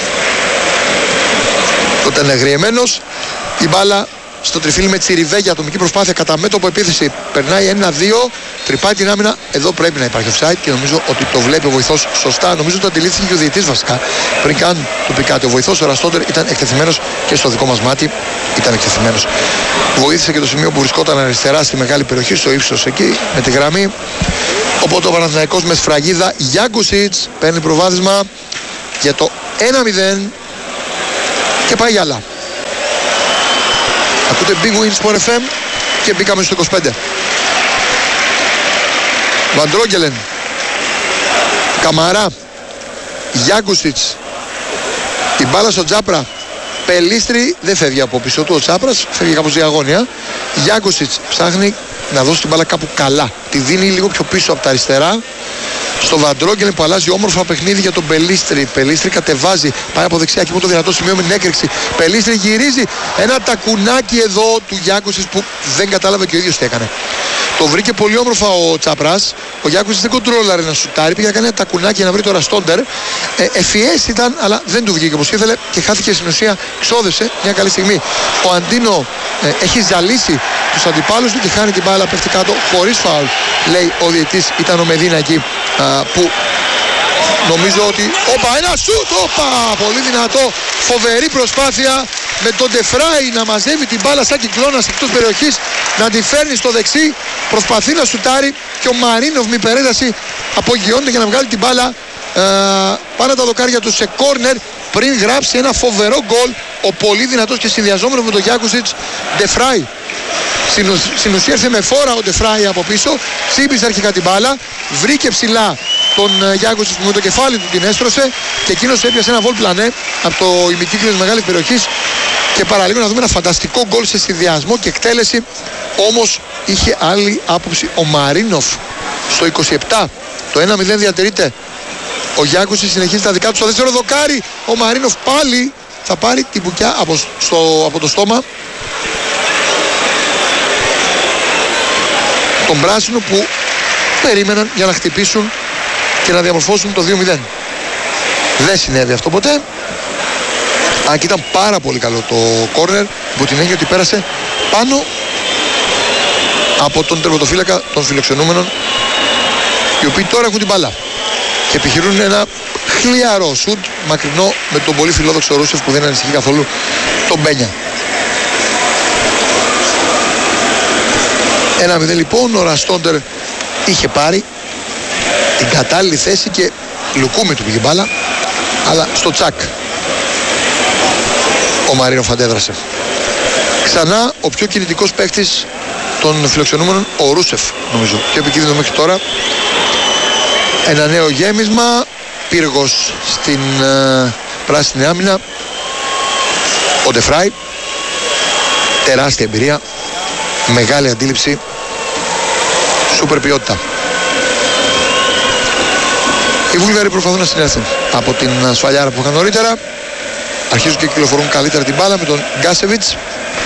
Όταν είναι αγριεμένος, η μπάλα στο τριφύλι με Τσιριβέγια, ατομική προσπάθεια κατά μέτωπο επίθεση. Περνάει 1-2, τρυπάει την άμυνα. Εδώ πρέπει να υπάρχει offside και νομίζω ότι το βλέπει ο βοηθός σωστά. Νομίζω ότι το αντιλήφθηκε και ο διαιτητής βασικά. Πριν καν το πει κάτι. Ο βοηθός, ο Ραστόντερ, ήταν εκτεθειμένος και στο δικό μας μάτι ήταν εκτεθειμένος. Βοήθησε και το σημείο που βρισκόταν αριστερά στη μεγάλη περιοχή, στο ύψος εκεί, με τη γραμμή. Οπότε ο Παναθηναϊκός με σφραγίδα. Γιάνκουσιτς παίρνει προβάδισμα για το 1-0. Και πάει για άλλα. Ακούτε Big Wins Sport FM και μπήκαμε στο 25. Βαντρόγκελεν, Καμαρά, Γιάνκουσιτς, η μπάλα στο Τζάπρα. Πελίστρη, δεν φεύγει από πίσω του ο Τσάπρας, φεύγει κάπως διαγώνια. Γιάνκουσιτς ψάχνει να δώσει την μπάλα κάπου καλά. Τη δίνει λίγο πιο πίσω από τα αριστερά. Στο Βαντρόγκελεν που αλλάζει όμορφα παιχνίδι για τον Πελίστρη. Πελίστρη κατεβάζει, πάει από δεξιά και με το δυνατό σημείο με την έκρηξη. Πελίστρη γυρίζει. Ένα τακουνάκι εδώ του Γιάνκουσιτς που δεν κατάλαβε και ο ίδιος τι έκανε. Το βρήκε πολύ όμορφα ο Τσαπράς. Ο Γιάνκουσιτς δεν κοντρόλαρε να σουτάρει. Πήγε να κάνει ένα τακουνάκι για να βρει το Ραστόντερ. Ευφυές ήταν, αλλά δεν του βγήκε όπως ήθελε και χάθηκε στην ουσία. Ξόδευσε μια καλή στιγμή. Ο Αντίνο έχει ζαλίσει τους αντιπάλους του και χάνει την μπάλα, πέφτει κάτω χωρίς φάουλ. Λέει ο διαιτής, ήταν ο Μεδίνα εκεί που νομίζω ότι. Όπα, ένα σουτ! Όπα! Πολύ δυνατό. Φοβερή προσπάθεια με τον Ντεφράι να μαζεύει την μπάλα σαν κυκλώνας εκτός περιοχής, να τη φέρνει στο δεξί. Προσπαθεί να σουτάρει και ο Μαρίνοφ με υπερένταση απογειώνεται για να βγάλει την μπάλα πάνω τα δοκάρια του σε κόρνερ πριν γράψει ένα φοβερό γκολ. Ο πολύ δυνατός και συνδυαζόμενο με τον Γιάνκουσιτς Ντεφράι. Στην ουσία ήρθε με φόρα ο Ντεφράι από πίσω, τσίπησε αρχικά την μπάλα, βρήκε ψηλά τον Γιάνκουσιτς που με το κεφάλι του την έστρωσε και εκείνος έπιασε ένα βολ πλανέ από το ημικύκλιο της μεγάλης περιοχής και παραλίγο να δούμε ένα φανταστικό γκολ σε συνδυασμό και εκτέλεση. Όμως είχε άλλη άποψη ο Μαρίνοφ στο 27. Το 1-0 διατηρείται. Ο Γιάνκουσιτς συνεχίζει τα δικά του στο δεύτερο δοκάρι. Ο Μαρίνοφ πάλι θα πάρει την μπουκιά από το στόμα τον πράσινο που περίμεναν για να χτυπήσουν και να διαμορφώσουν το 2-0. Δεν συνέβη αυτό ποτέ. Αν και ήταν πάρα πολύ καλό το κόρνερ, υπό την έννοια ότι πέρασε πάνω από τον τερματοφύλακα των φιλοξενούμενων, οι οποίοι τώρα έχουν την μπάλα και επιχειρούν ένα χλιαρό σουτ μακρινό με τον πολύ φιλόδοξο Ρούσεφ που δεν ανησυχεί καθόλου τον Μπένια. 1-0 λοιπόν, ο Ραστόντερ είχε πάρει την κατάλληλη θέση και λουκούμι του πήγε μπάλα, αλλά στο τσακ ο Μαρίνοφ αντέδρασε. Ξανά ο πιο κινητικός παίκτης των φιλοξενούμενων, ο Ρούσεφ νομίζω, πιο επικίνδυνο μέχρι τώρα. Ένα νέο γέμισμα, πύργος στην πράσινη άμυνα, ο Ντεφράι. τεράστια εμπειρία, μεγάλη αντίληψη, σούπερ ποιότητα. Οι Βούλγαροι προσπαθούν να συνέλθουν από την σφαλιάρα που είχαν νωρίτερα. Αρχίζουν και κυκλοφορούν καλύτερα την μπάλα με τον Γκάσεβιτς.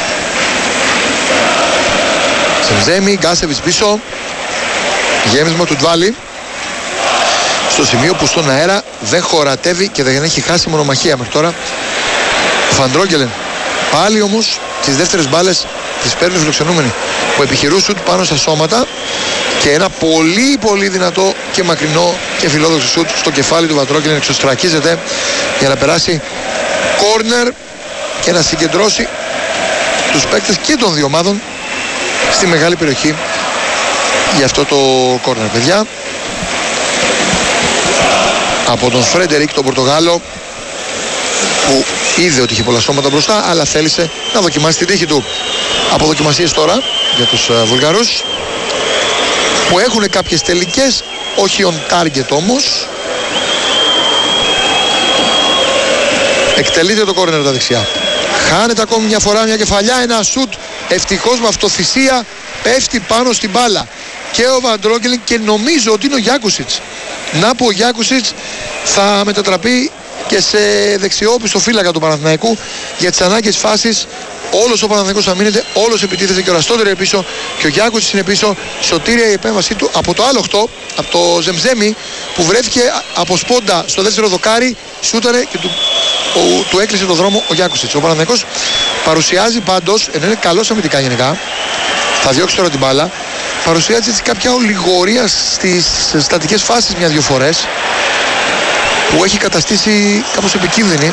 Ζεμζέμι, Γκάσεβιτς πίσω. Γέμισμα του Ντβάλι. Στο σημείο που στον αέρα δεν χωρατεύει και δεν έχει χάσει μονομαχία μέχρι τώρα ο Φαντρόγκελεν. Πάλι όμως τις δεύτερες μπάλες τις παίρνουν φιλοξενούμενοι που επιχειρούν σουτ πάνω στα σώματα και ένα πολύ δυνατό και μακρινό και φιλόδοξο σουτ στο κεφάλι του Φαντρόγκελεν. Εξωστρακίζεται για να περάσει κόρνερ και να συγκεντρώσει τους παίκτες και των δύο ομάδων στη μεγάλη περιοχή για αυτό το κόρνερ, παιδιά. Από τον Φρέντερικ, τον Πορτογάλο, που είδε ότι είχε πολλά σώματα μπροστά, αλλά θέλησε να δοκιμάσει την τύχη του. Από δοκιμασίες τώρα για τους Βουλγαρούς, που έχουν κάποιες τελικές, όχι on target όμως. Εκτελείται το κόρνερ τα δεξιά. Χάνεται ακόμη μια φορά μια κεφαλιά, ένα σουτ, ευτυχώς με αυτοθυσία πέφτει πάνω στην μπάλα. Και ο Βαντρόγκελεν και νομίζω ότι είναι ο Γιάκουσιτς. Να που ο Γιάκουσιτς θα μετατραπεί και σε δεξιόπιστο φύλακα του Παναθηναϊκού για τις ανάγκες φάσεις. Όλος ο Παναθηναϊκός θα μείνεται, όλος επιτίθεται και ο Ραστόντερ πίσω και ο Γιάκουσιτς είναι πίσω. Σωτήρια η επέμβασή του από το άλλο 8, από το Ζεμζέμι, που βρέθηκε από σπόντα στο δεύτερο δοκάρι, σούταρε και του έκλεισε το δρόμο ο Γιάκουσιτς. Ο Παναθηναϊκός παρουσιάζει πάντως, ενώ είναι καλός αμυντικά γενικά, θα διώξει τώρα την μπάλα, παρουσιάζει έτσι κάποια ολιγορία στις στατικές φάσεις μια-δυο φορές, που έχει καταστήσει κάπως επικίνδυνη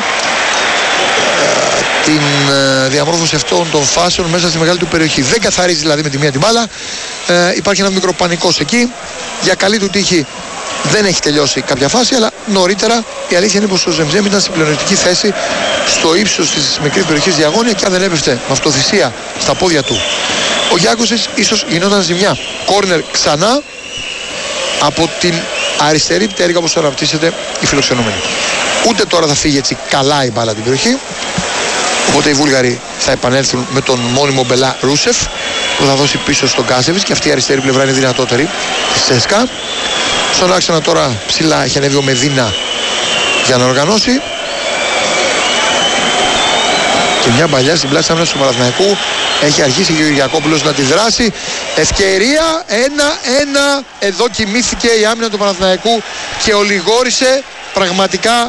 την διαμόρφωση αυτών των φάσεων μέσα στη μεγάλη του περιοχή. Δεν καθαρίζει δηλαδή με τη μία την μπάλα. Υπάρχει ένα μικρό πανικός εκεί. Για καλή του τύχη δεν έχει τελειώσει κάποια φάση, αλλά νωρίτερα η αλήθεια είναι πως ο Ζεμζέμ ήταν στην πλεονεκτική θέση στο ύψος της μικρής περιοχής διαγώνια και αν δεν έπεφτε με αυτοθυσία στα πόδια του ο Γιάκουσης, ίσως γινόταν ζημιά. Κόρνερ ξανά από την αριστερή πτέρυγα, όπως αναπτύσσεται η φιλοξενούμενη. Ούτε τώρα θα φύγει έτσι καλά η μπάλα την περιοχή. Οπότε οι Βούλγαροι θα επανέλθουν με τον μόνιμο Μπελά Ρούσεφ, που θα δώσει πίσω στον Γκάσεβιτς, και αυτή η αριστερή πλευρά είναι δυνατότερη της ΣΕΣΚΑ. Στον άξονα τώρα ψηλά έχει ανέβει ο Μεδίνα για να οργανώσει. Και μια παλιά στην πλάτη άμυνας του Παναθηναϊκού. Έχει αρχίσει και ο Γιακόπουλος να τη δράσει. Ευκαιρία 1-1. Εδώ κοιμήθηκε η άμυνα του Παναθηναϊκού και ολιγόρησε. Πραγματικά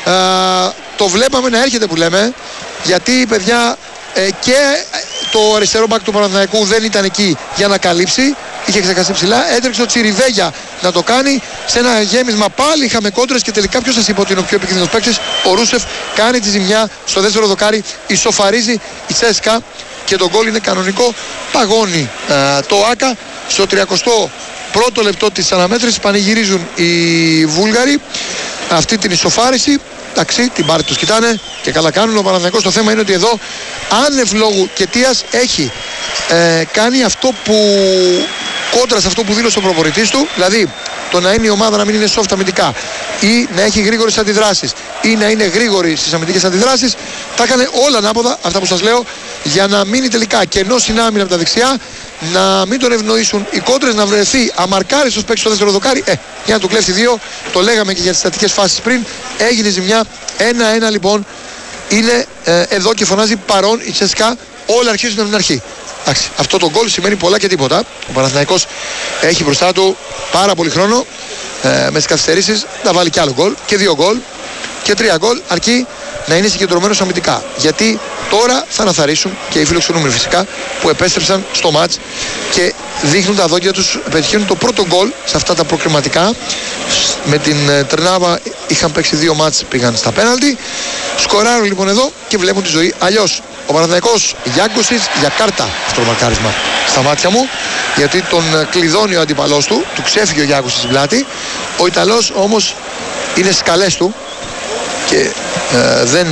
το βλέπαμε να έρχεται, που λέμε. Γιατί, παιδιά, και το αριστερό μπακ του Παναθηναϊκού δεν ήταν εκεί για να καλύψει. Είχε ξεχαστεί ψηλά. Έτρεξε ο Τσιριβέγια να το κάνει. Σε ένα γέμισμα πάλι είχαμε κόντρες και τελικά ποιος σας είπε ότι είναι ο πιο επικίνδυνος παίκτης? Ο Ρούσεφ κάνει τη ζημιά στο δεύτερο δοκάρι. Ισοφαρίζει η ΣΕΣΚΑ και το γκολ είναι κανονικό. Παγώνει το ΆΚΑ στο 31ο λεπτό της αναμέτρησης. Πανηγυρίζουν οι Βούλγαροι αυτή την ισοφάριση. Εντάξει, την πάρη τους κοιτάνε και καλά κάνουν. Ο Παναθηναϊκός, το θέμα είναι ότι εδώ άνευ λόγου και αιτίας έχει κάνει αυτό που κόντρα σε αυτό που δήλωσε ο προπονητής του, δηλαδή το να είναι η ομάδα να μην είναι soft αμυντικά ή να έχει γρήγορες αντιδράσεις ή να είναι γρήγορη στις αμυντικές αντιδράσεις. Τα έκανε όλα ανάποδα αυτά που σας λέω, για να μείνει τελικά κενό στην άμυνα από τα δεξιά, να μην τον ευνοήσουν οι κόντρες, να βρεθεί αμαρκάριστος παίκτης στο δεύτερο δοκάρι, για να του κλέψει δύο. Το λέγαμε και για τις στατικές φάσεις πριν. Έγινε ζημιά. 1-1 λοιπόν είναι εδώ και φωνάζει παρόν η ΣΕΣΚΑ. Όλα αρχίζουν από την αρχή. Εντάξει, αυτό το γκολ σημαίνει πολλά και τίποτα. Ο Παναθηναϊκός έχει μπροστά του πάρα πολύ χρόνο, με τις καθυστερήσεις να βάλει κι άλλο γκολ και 2 γκολ και 3 γκολ, αρκεί να είναι συγκεντρωμένος αμυντικά. Γιατί τώρα θα αναθαρρύσουν και οι φιλοξενούμενοι φυσικά, που επέστρεψαν στο μάτς και δείχνουν τα δόντια τους, πετυχαίνουν το πρώτο γκολ σε αυτά τα προκριματικά. Με την Τρνάβα είχαν παίξει 2 μάτς, πήγαν στα πέναλτι. Σκοράρουν λοιπόν εδώ και βλέπουν τη ζωή αλλιώς. Ο Παναθηναϊκός, Γιάκουσιτς για κάρτα, αυτό το μαρκάρισμα στα μάτια μου, γιατί τον κλειδώνει ο αντίπαλός του, του ξέφυγε ο Γιάκουσιτς στην πλάτη. Ο Ιταλός όμως είναι στις καλές του και δεν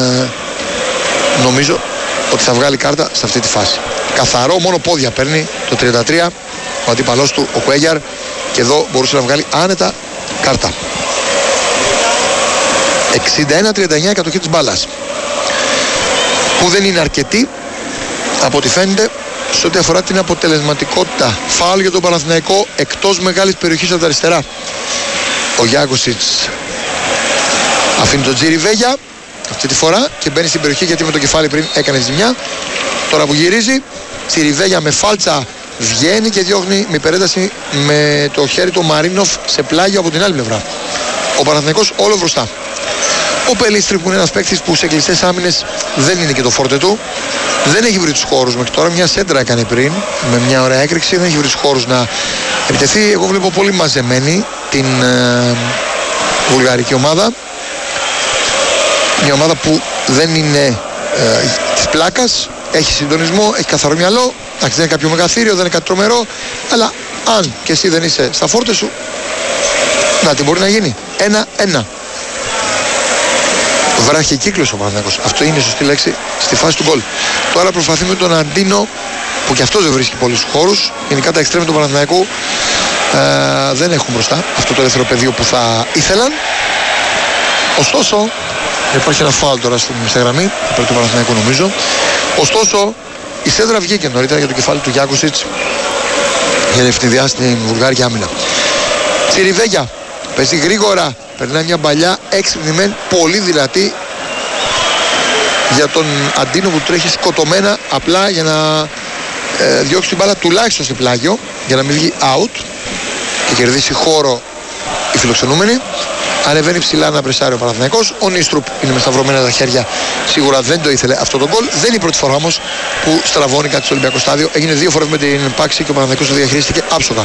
νομίζω ότι θα βγάλει κάρτα σε αυτή τη φάση. Καθαρό, μόνο πόδια παίρνει το 33 ο αντίπαλός του, ο Κουέγιαρ, και εδώ μπορούσε να βγάλει άνετα κάρτα. 61-39 η κατοχή της μπάλας, που δεν είναι αρκετή από ό,τι φαίνεται, σε ό,τι αφορά την αποτελεσματικότητα. Φάουλ για τον Παναθηναϊκό εκτός μεγάλης περιοχής από τα αριστερά. Ο Γιάκοσιτς αφήνει τον Τσιριβέγια αυτή τη φορά και μπαίνει στην περιοχή, γιατί με το κεφάλι πριν έκανε ζημιά. Τώρα που γυρίζει, Τσιριβέγια με φάλτσα βγαίνει και διώχνει με υπερένταση με το χέρι του Μαρίνοφ σε πλάγιο από την άλλη πλευρά. Ο Παναθηναϊκός όλο μπροστά. Ο Πελίστρη, που είναι ένας παίκτης που σε κλειστές άμυνες δεν είναι και το φόρτε του, δεν έχει βρει τους χώρους μέχρι τώρα. Μια σέντρα έκανε πριν με μια ωραία έκρηξη, δεν έχει βρει τους χώρους να επιτεθεί. Εγώ βλέπω πολύ μαζεμένη την βουλγαρική ομάδα. Μια ομάδα που δεν είναι της πλάκας, έχει συντονισμό, έχει καθαρό μυαλό. Δεν είναι κάποιο μεγαθύριο, δεν είναι κάτι τρομερό, αλλά αν και εσύ δεν είσαι στα φόρτε σου, να τι μπορεί να γίνει. 1-1. Βραχικύκλος ο Παναθηναϊκός. Αυτό είναι η σωστή λέξη στη φάση του γκολ. Τώρα προσπαθεί με τον Αντίνο, που και αυτός δεν βρίσκει πολλούς χώρους. Γενικά τα εξτρέμ του Παναθηναϊκού δεν έχουν μπροστά αυτό το ελεύθερο πεδίο που θα ήθελαν. Ωστόσο, υπάρχει ένα φάουλ τώρα στην γραμμή υπέρ του Παναθηναϊκού, νομίζω. Ωστόσο, η σέντρα βγήκε νωρίτερα για το κεφάλι του Γιάκοσιτς για να ευνηδιάσει στην βουλγάρικη άμυνα. Τσιριβέγια παίζει γρήγορα, περνάει μια παλιά έξυπνη μεν, πολύ δυνατή για τον Αντίνο που τρέχει σκοτωμένα απλά για να διώξει την μπάλα τουλάχιστον σε πλάγιο, για να μην βγει out και κερδίσει χώρο η φιλοξενούμενη. Ανεβαίνει ψηλά να πρεσάρει ο Παναθηναϊκός. Ο Νίστρουπ είναι με σταυρωμένα τα χέρια, σίγουρα δεν το ήθελε αυτό το γκολ. Δεν είναι η πρώτη φορά όμως που στραβώνει κάτι στο Ολυμπιακό στάδιο. Έγινε 2 φορές με την πάξη και ο Παναθηναϊκός το διαχειρίστηκε άψογα.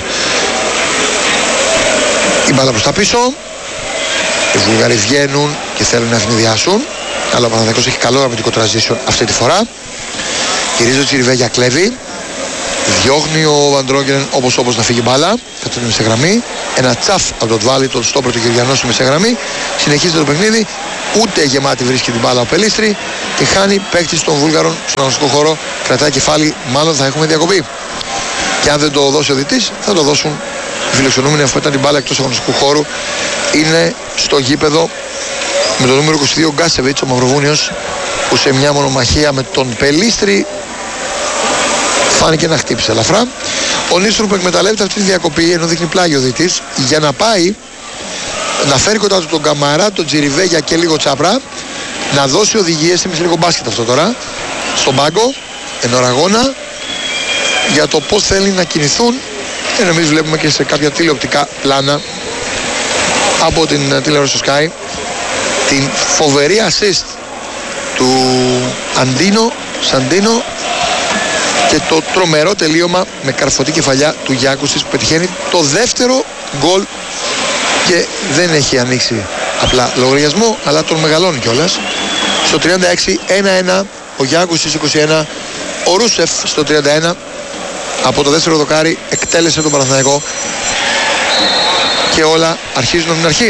Η μπάλα προς τα πίσω. Οι Βουλγαροί βγαίνουν και θέλουν να ευνηδιάσουν, αλλά ο Παναθηναϊκός έχει καλό αμυντικό transition αυτή τη φορά. Γυρίζει ο Τσιριβέγια, κλέβει. Διώχνει ο Βαντρόγκερεν όπως να φύγει μπάλα. Κάτω στη γραμμή. Ένα τσαφ από τον Τβάλι, τον στόπερ του Γεωργιανού στη μεσαία γραμμή. Συνεχίζεται το παιχνίδι. Ούτε γεμάτη βρίσκει την μπάλα ο Πελίστρη. Και χάνει παίκτης των Βούλγαρων στον αγωνιστικό χώρο. Κρατάει κεφάλι. Μάλλον θα έχουμε διακοπή. Και αν δεν το δώσει ο διτής, θα το δώσουν οι φιλοξενούμενοι, αφού ήταν την μπάλα εκτός αγωνιστικού χώρου. Είναι στο γήπεδο με το νούμερο 22 Γκάσεβιτς, ο Μαυροβούνιος, που σε μια μονομαχία με τον Πελίστρη φάνηκε να χτύπησε ελαφρά. Ο Νίστρουπ εκμεταλλεύεται αυτή τη διακοπή, ενώ δείχνει πλάγιο διτής, για να πάει να φέρει κοντά του τον Καμαρά, τον Τσιριβέγια και λίγο Τσάπρα, να δώσει οδηγίες, θυμίζει λίγο μπάσκετ αυτό τώρα, στον πάγκο, εν ώρα αγώνα, για το πώς θέλει να κινηθούν. Ενώ εμείς βλέπουμε και σε κάποια τηλεοπτικά πλάνα από την τηλεόραση στο Sky την φοβερή assist του Σαντίνο και το τρομερό τελείωμα με καρφωτή κεφαλιά του Γιάκουσης, που πετυχαίνει το δεύτερο γκολ και δεν έχει ανοίξει απλά λογαριασμό, αλλά τον μεγαλώνει κιόλας. Στο 36 1-1 ο Γιάκουσης 21, ο Ρούσεφ στο 31 από το δεύτερο δοκάρι εκτέλεσε τον Παναθηναϊκό και όλα αρχίζουν από την αρχή.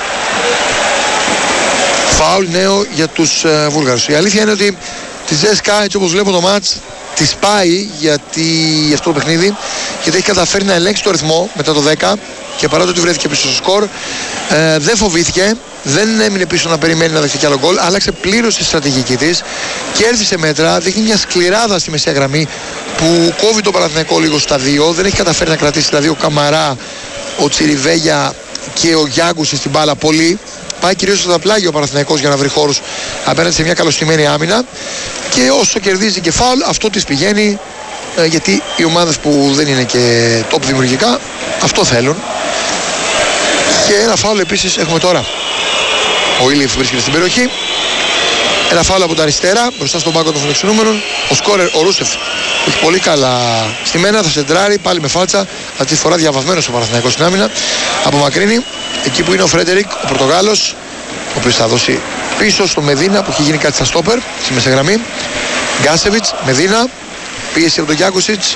Φάουλ νέο για τους Βούλγαρους. Η αλήθεια είναι ότι τη ΖΕΣΚΑ, έτσι όπως βλέπω το μάτς, τη πάει γιατί αυτό το παιχνίδι, γιατί έχει καταφέρει να ελέγξει το ρυθμό μετά το 10 και παρά το ότι βρέθηκε πίσω στο σκορ, δεν φοβήθηκε, δεν έμεινε πίσω να περιμένει να δεχτεί κι άλλο γκολ, άλλαξε πλήρως τη στρατηγική της, κέρδισε μέτρα, δείχνει μια σκληράδα στη μεσαία γραμμή που κόβει το Παναθηναϊκό λίγο στα δύο, δεν έχει καταφέρει να κρατήσει δηλαδή ο Καμαρά, ο Τσιριβέγια και ο Γιάγκουσης στην μπάλα πολύ. Πάει κυρίως στο πλάγιο ο Παναθηναϊκός για να βρει χώρους απέναντι σε μια καλωστημένη άμυνα και όσο κερδίζει και φάουλ αυτό της πηγαίνει, γιατί οι ομάδες που δεν είναι και top δημιουργικά αυτό θέλουν. Και ένα φάουλ επίσης έχουμε τώρα. Ο Ήλιεφ βρίσκεται στην περιοχή. Ένα φάουλ από τα αριστερά μπροστά στον πάγκο των φιλοξενούμενων. Ο σκόρερ, ο Ρούσεφ, που έχει πολύ καλά στη μένα, θα σεντράρει πάλι με φάλτσα. Αυτή τη φορά διαβασμένος ο Παναθηναϊκός στην άμυνα. Απομακρύνει εκεί που είναι ο Φρέντερικ, ο Πορτογάλος, ο οποίος θα δώσει πίσω στο Μεδίνα που έχει γίνει κάτι στα στόπερ στη μεσαγραμμή. Γκάσεβιτς, Μεδίνα, πίεση από τον Γιάκουσιτς.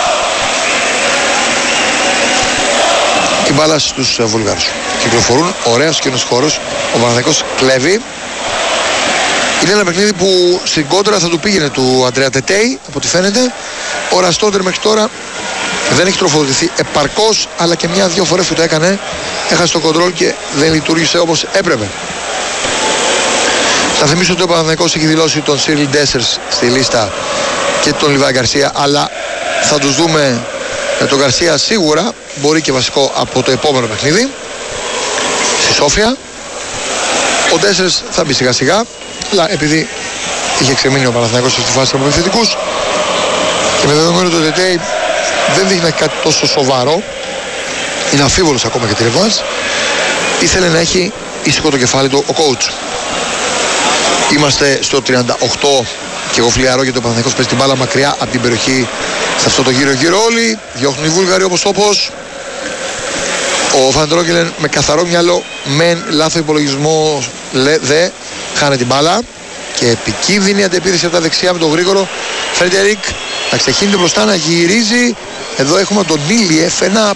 Και μπάλα στους Βουλγάρους. Κυκλοφορούν, ωραίος κοινός χώρος. Ο Παναθηναϊκός κλέβει. Είναι ένα παιχνίδι που στην κόντρα θα του πήγαινε του Αντρέα Τετέι, από ό,τι φαίνεται. Ο Ραστόντερ μέχρι τώρα δεν έχει τροφοδοτηθεί επαρκώς, αλλά και μια-δυο φορές που το έκανε έχασε το κοντρόλ και δεν λειτουργήσε όπως έπρεπε. Θα θυμίσω ότι ο Παναθηναϊκός έχει δηλώσει τον Σίριλ Ντέσσερς στη λίστα και τον Λιβάη Γκαρσία, αλλά θα τους δούμε τον Γκαρσία σίγουρα, μπορεί και βασικό από το επόμενο παιχνίδι στη Σόφια. Ο Ντέσσερς θα μπει σιγά σιγά, αλλά επειδή είχε ξεμείνει ο Παναθηναϊκός στη φάση από επιθετικούς και με δεδομένο το Τετέι δεν δείχνει κάτι τόσο σοβαρό, είναι αμφίβολος ακόμα και τη ρεβάνς, ήθελε να έχει ήσυχο το κεφάλι του ο coach. Είμαστε στο 38 και εγώ φλιαρώ γιατί ο Παναθηναϊκός παίζει την μπάλα μακριά από την περιοχή σε αυτό το γύρω όλοι. Διώχνουν οι Βούλγαροι όπως. Ο Βαν Ντρόγκελεν με καθαρό μυαλό, μεν λάθος υπολογισμό δε, χάνε την μπάλα και επικίνδυνη αντεπίθεση από τα δεξιά με τον γρήγορο Φρέντερικ να ξεχύνεται μπροστά, να γυρίζει. Εδώ έχουμε τον Νίλιεφ, ένα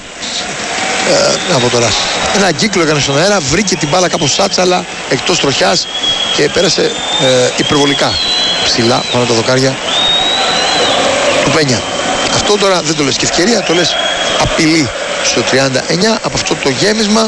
κύκλο έκανε στον αέρα, βρήκε την μπάλα κάπως σάτσαλα εκτός τροχιάς και πέρασε υπερβολικά ψηλά πάνω τα δοκάρια του Πένια. Αυτό τώρα δεν το λες και ευκαιρία, το λες απειλή στο 39 από αυτό το γέμισμα,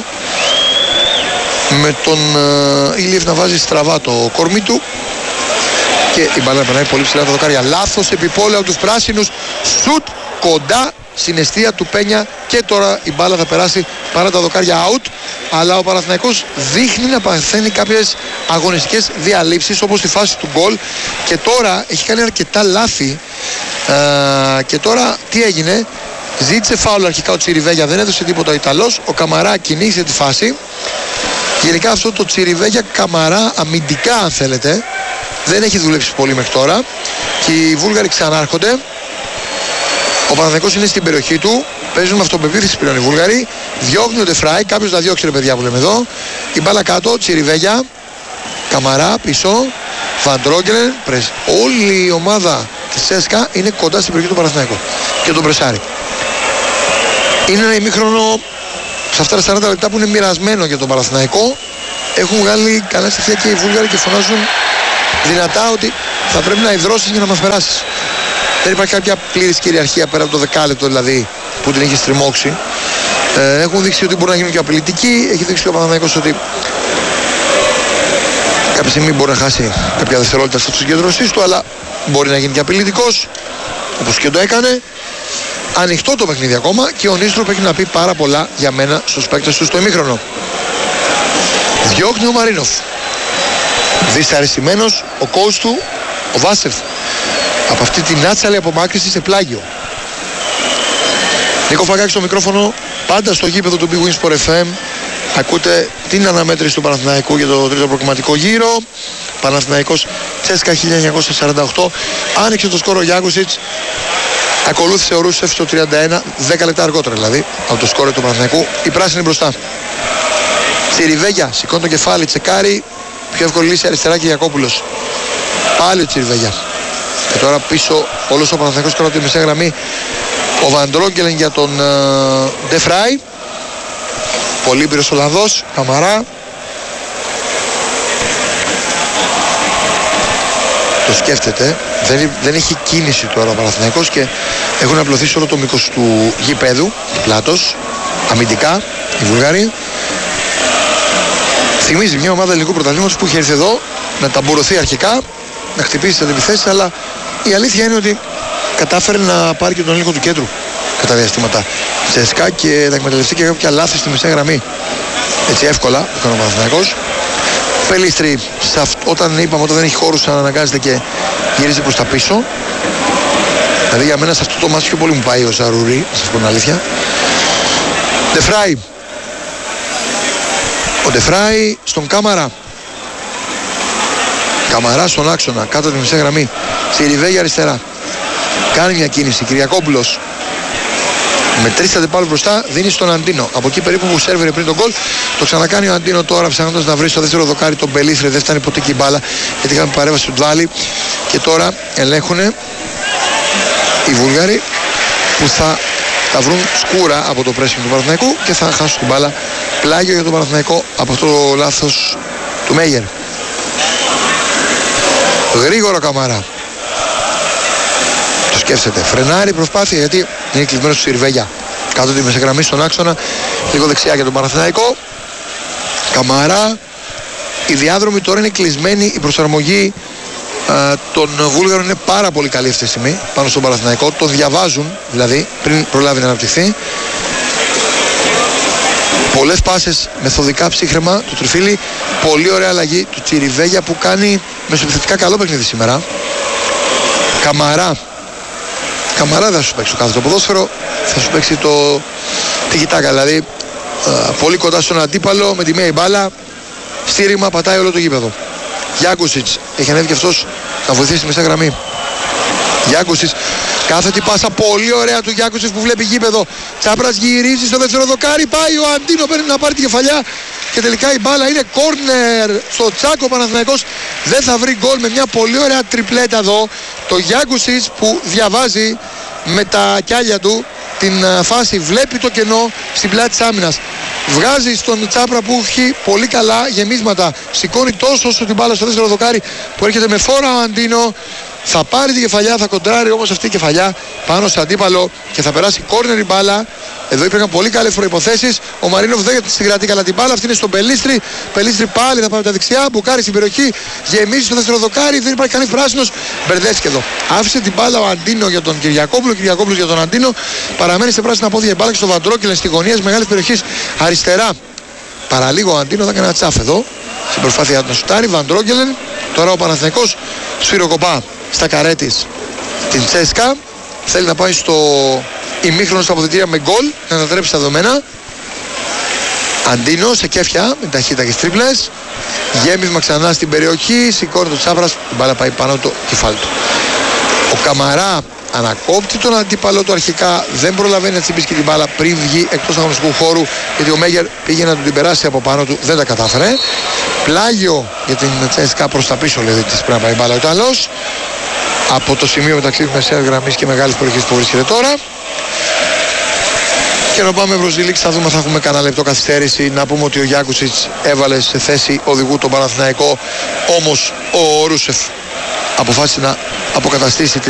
με τον Ηλίεφ να βάζει στραβά το κορμί του και η μπάλα περνάει πολύ ψηλά τα δοκάρια. Λάθος επιπόλαιο τους πράσινους, σουτ κοντά στην αιστεία του Πένια και τώρα η μπάλα θα περάσει παρά τα δοκάρια out, αλλά ο Παναθηναϊκός δείχνει να παθαίνει κάποιες αγωνιστικές διαλήψεις όπως στη φάση του γκολ και τώρα έχει κάνει αρκετά λάθη και τώρα τι έγινε, ζήτησε φάουλ αρχικά ο Τσιριβέγια, δεν έδωσε τίποτα ο Ιταλός, ο Καμαρά κυνήγησε τη φάση. Γενικά αυτό το Τσιριβέγια Καμαρά αμυντικά αν θέλετε δεν έχει δουλέψει πολύ μέχρι τώρα και οι Βούλγαροι ξανάρχονται. Ο Παναθηναϊκός είναι στην περιοχή του, παίζουν με αυτοπεποίθηση πλέον οι Βούλγαροι, διώχνει ο Ντεφράι, κάποιος θα διώξει ρε παιδιά που λέμε εδώ, η μπάλα κάτω, Τσιριβέγια, Καμαρά πίσω, Βαν Ντρόγκελεν, όλη η ομάδα της ΣΕΣΚΑ είναι κοντά στην περιοχή του Παναθηναϊκού και τον πρεσάρει. Είναι ένα ημίχρονο σε αυτά τα 40 λεπτά που είναι μοιρασμένο για τον Παναθηναϊκό, έχουν βγάλει καλά στοιχεία και οι Βούλγαροι και φωνάζουν δυνατά ότι θα πρέπει να υδρώσεις για να μας περάσεις. Δεν υπάρχει κάποια πλήρης κυριαρχία πέρα από το δεκάλεπτο δηλαδή που την έχει στριμώξει. Έχουν δείξει ότι μπορεί να γίνουν και απειλητικοί. Έχει δείξει ο Παναθηναϊκός ότι κάποια στιγμή μπορεί να χάσει κάποια δευτερόλεπτα στο συγκεντρωσής του, αλλά μπορεί να γίνει και απειλητικός, όπως και το έκανε. Ανοιχτό το παιχνίδι ακόμα και ο Νίστροπ έχει να πει πάρα πολλά για μένα στους παίκτες του στο ημίχρονο. Διώχνει ο Μαρίνοφ. Δυσαρεστημένος ο coach του, ο Βάσεφ, από αυτή την άτσαλη απομάκρυση σε πλάγιο. Νίκο Φακάκη στο μικρόφωνο, πάντα στο γήπεδο του Big Win Sport FM. Ακούτε την αναμέτρηση του Παναθηναϊκού για το τρίτο προκριματικό γύρο. Παναθηναϊκός Τσέσκα 1948. Άνοιξε το σκόρο ο Γιάγκουσιτς. Ακολούθησε ο Ρούσεφ στο 31, 10 λεπτά αργότερα δηλαδή, από το σκόρο του Παναθηναϊκού. Η πράσινη μπροστά. Τσιριβέγια, σηκώνει το κεφάλι, τσεκάρει. Πιο εύκολη λύση αριστερά και Γιακόπουλος. Πάλι ο Τσιριβέγια. Και τώρα πίσω όλος ο Παναθηναϊκός κρατάει τη μεσαία γραμμή. Ο Βαν Ντρόγκελεν για τον Ντεφράι. Πολύ πήρος Ολλανδός. Καμαρά. Το σκέφτεται. Δεν έχει κίνηση τώρα ο Παναθηναϊκός και έχουν απλωθεί όλο το μήκος του γηπέδου. Πλάτος. Αμυντικά. Οι Βουλγαροί. Θυμίζει μια ομάδα ελληνικού πρωταθλήματος που είχε έρθει εδώ να ταμπουρωθεί αρχικά, να χτυπήσει τις αντιπιθέσεις, αλλά η αλήθεια είναι ότι κατάφερε να πάρει και τον έλεγχο του κέντρου κατά διαστήματα Τσέσκα και να εκμεταλλευτεί και κάποια λάθη στη μεσαία γραμμή. Έτσι εύκολα που έκανε ο Παναθηναϊκός. Πελίστρη, όταν δεν έχει χώρους αναγκάζεται και γυρίζει προς τα πίσω. Δηλαδή για μένα σε αυτό το μάτι πιο πολύ μου πάει ο Ζαρουρί, να σας πω την αλήθεια. Ντεφράι. Ο Ντεφράι στον Κάμαρα. Καμαρά στον άξονα, κάτω τη μεσαία γραμμή. Τσιριβέγια αριστερά. Κάνει μια κίνηση. Κυριακόπουλος. Με 3 αντιπάλους μπροστά, δίνει στον Αντίνο. Από εκεί περίπου που σέρβερε πριν τον γκολ. Το ξανακάνει ο Αντίνο τώρα, ψάχνοντας να βρει στο δεύτερο δοκάρι τον Μπελίθρε. Δεν φτάνει ποτέ και η μπάλα, γιατί είχαμε παρέμβαση του Ντβάλι. Και τώρα ελέγχουν οι Βούλγαροι που θα τα βρουν σκούρα από το πρέσινγκ του Παναθηναϊκού και θα χάσουν την μπάλα. Πλάγιο για τον Παναθηναϊκό από αυτό το λάθος του Μέγερ. Γρήγορο Καμαρά. Το σκέφτεται. Φρενάρει προσπάθεια γιατί είναι κλεισμένος του Τσιριβέγια. Κάτω τη μεσαγραμμή στον άξονα. Λίγο δεξιά για τον Παναθηναϊκό. Καμαρά. Οι διάδρομοι τώρα είναι κλεισμένοι. Η προσαρμογή των Βούλγαρων είναι πάρα πολύ καλή αυτή τη στιγμή πάνω στον Παναθηναϊκό. Το διαβάζουν δηλαδή πριν προλάβει να αναπτυχθεί. Πολλές πάσες, μεθοδικά ψύχρεμα του Τριφύλη. Πολύ ωραία αλλαγή του Τσιριβέγια που κάνει μεσοεπιθετικά καλό παιχνίδι σήμερα. Καμαρά δεν θα σου παίξει το κάθετο ποδόσφαιρο, θα σου παίξει το τικιτάκα, δηλαδή πολύ κοντά στον αντίπαλο με τη μία μπάλα, στήριγμα, πατάει όλο το γήπεδο. Γιάκουσιτς έχει ανέβει και αυτός να βοηθήσει τη μεσαία γραμμή. Γιάκουσιτς, κάθετη πάσα πολύ ωραία του Γιάκουσιτς που βλέπει γήπεδο. Τσάπρας γυρίζει στο δεύτερο δοκάρι, πάει ο Αντίνο, παίρνει να πάρει τη κεφαλιά και τελικά η μπάλα είναι κόρνερ στο Τσάκο. Ο Παναθηναϊκός δεν θα βρει γκολ με μια πολύ ωραία τριπλέτα εδώ. Το Γιάκουσιτς που διαβάζει με τα κιάλια του την φάση, βλέπει το κενό στην πλάτη της άμυνας. Βγάζει στον Τσάπρα που έχει πολύ καλά γεμίσματα. Σηκώνει τόσο όσο την μπάλα στο δεύτερο δοκάρι που έρχεται με φόρα ο Αντίνο. Θα πάρει τη κεφαλιά, θα κοντράρει όμως αυτή η κεφαλιά πάνω σε αντίπαλο και θα περάσει κόρνερ η μπάλα. Εδώ υπήρχαν πολύ καλές προϋποθέσεις. Ο Μαρίνοφ δεν συγκρατεί καλά την μπάλα. Αυτή είναι στον Πελίστρη. Πελίστρη πάλι θα πάει τα δεξιά. Μπουκάρει στην περιοχή. Γεμίζει στο δεύτερο δοκάρι. Δεν υπάρχει κανείς πράσινος. Μπερδεύτηκε εδώ. Άφησε την μπάλα ο Αντίνο για τον Κυριακόπουλο. Κυριακόπουλος για τον Αντίνο. Παραμένει σε πράσινα πόδια η μπάλα και στο Βαντρόκελεν στη γωνία της μεγάλης περιοχής αριστερά. Παραλίγο ο Αντίνο θα κάνει ένα τσάφ εδώ. Στην προσπάθεια να σουτάρει. Βαντρόκελεν. Τώρα ο Παναθηναϊκός σφυροκοπά στα καρέ της την Τσέσκα. Θέλει να πάει στο ημίχρονο στα αποδυτήρια με γκολ, να ανατρέψει τα δεδομένα. Αντίνο σε κέφια με ταχύτητα και στις τρίπλες. Γέμισμα ξανά στην περιοχή. Σηκώνει το Τσάπρας. Η μπάλα πάει πάνω το κεφάλι του. Ο Καμαρά ανακόπτει τον αντίπαλο του αρχικά. Δεν προλαβαίνει να τσιμπήσει και την μπάλα πριν βγει εκτός αγωνιστικού χώρου. Γιατί ο Μέγερ πήγε να του την περάσει από πάνω του. Δεν τα κατάφερε. Πλάγιο για την Τσέσκα προς τα πίσω, λέει, της πρέπει να πάει η μπάλα ο Ιταλός. Από το σημείο μεταξύ της μεσαίας γραμμής και μεγάλης περιοχής που βρίσκεται τώρα. Και να πάμε προς τη λήξη, θα δούμε, θα έχουμε κανένα λεπτό καθυστέρηση. Να πούμε ότι ο Γιάκουσιτς έβαλε σε θέση οδηγού τον Παναθηναϊκό. Όμως ο Ρούσεφ αποφάσισε να αποκαταστήσει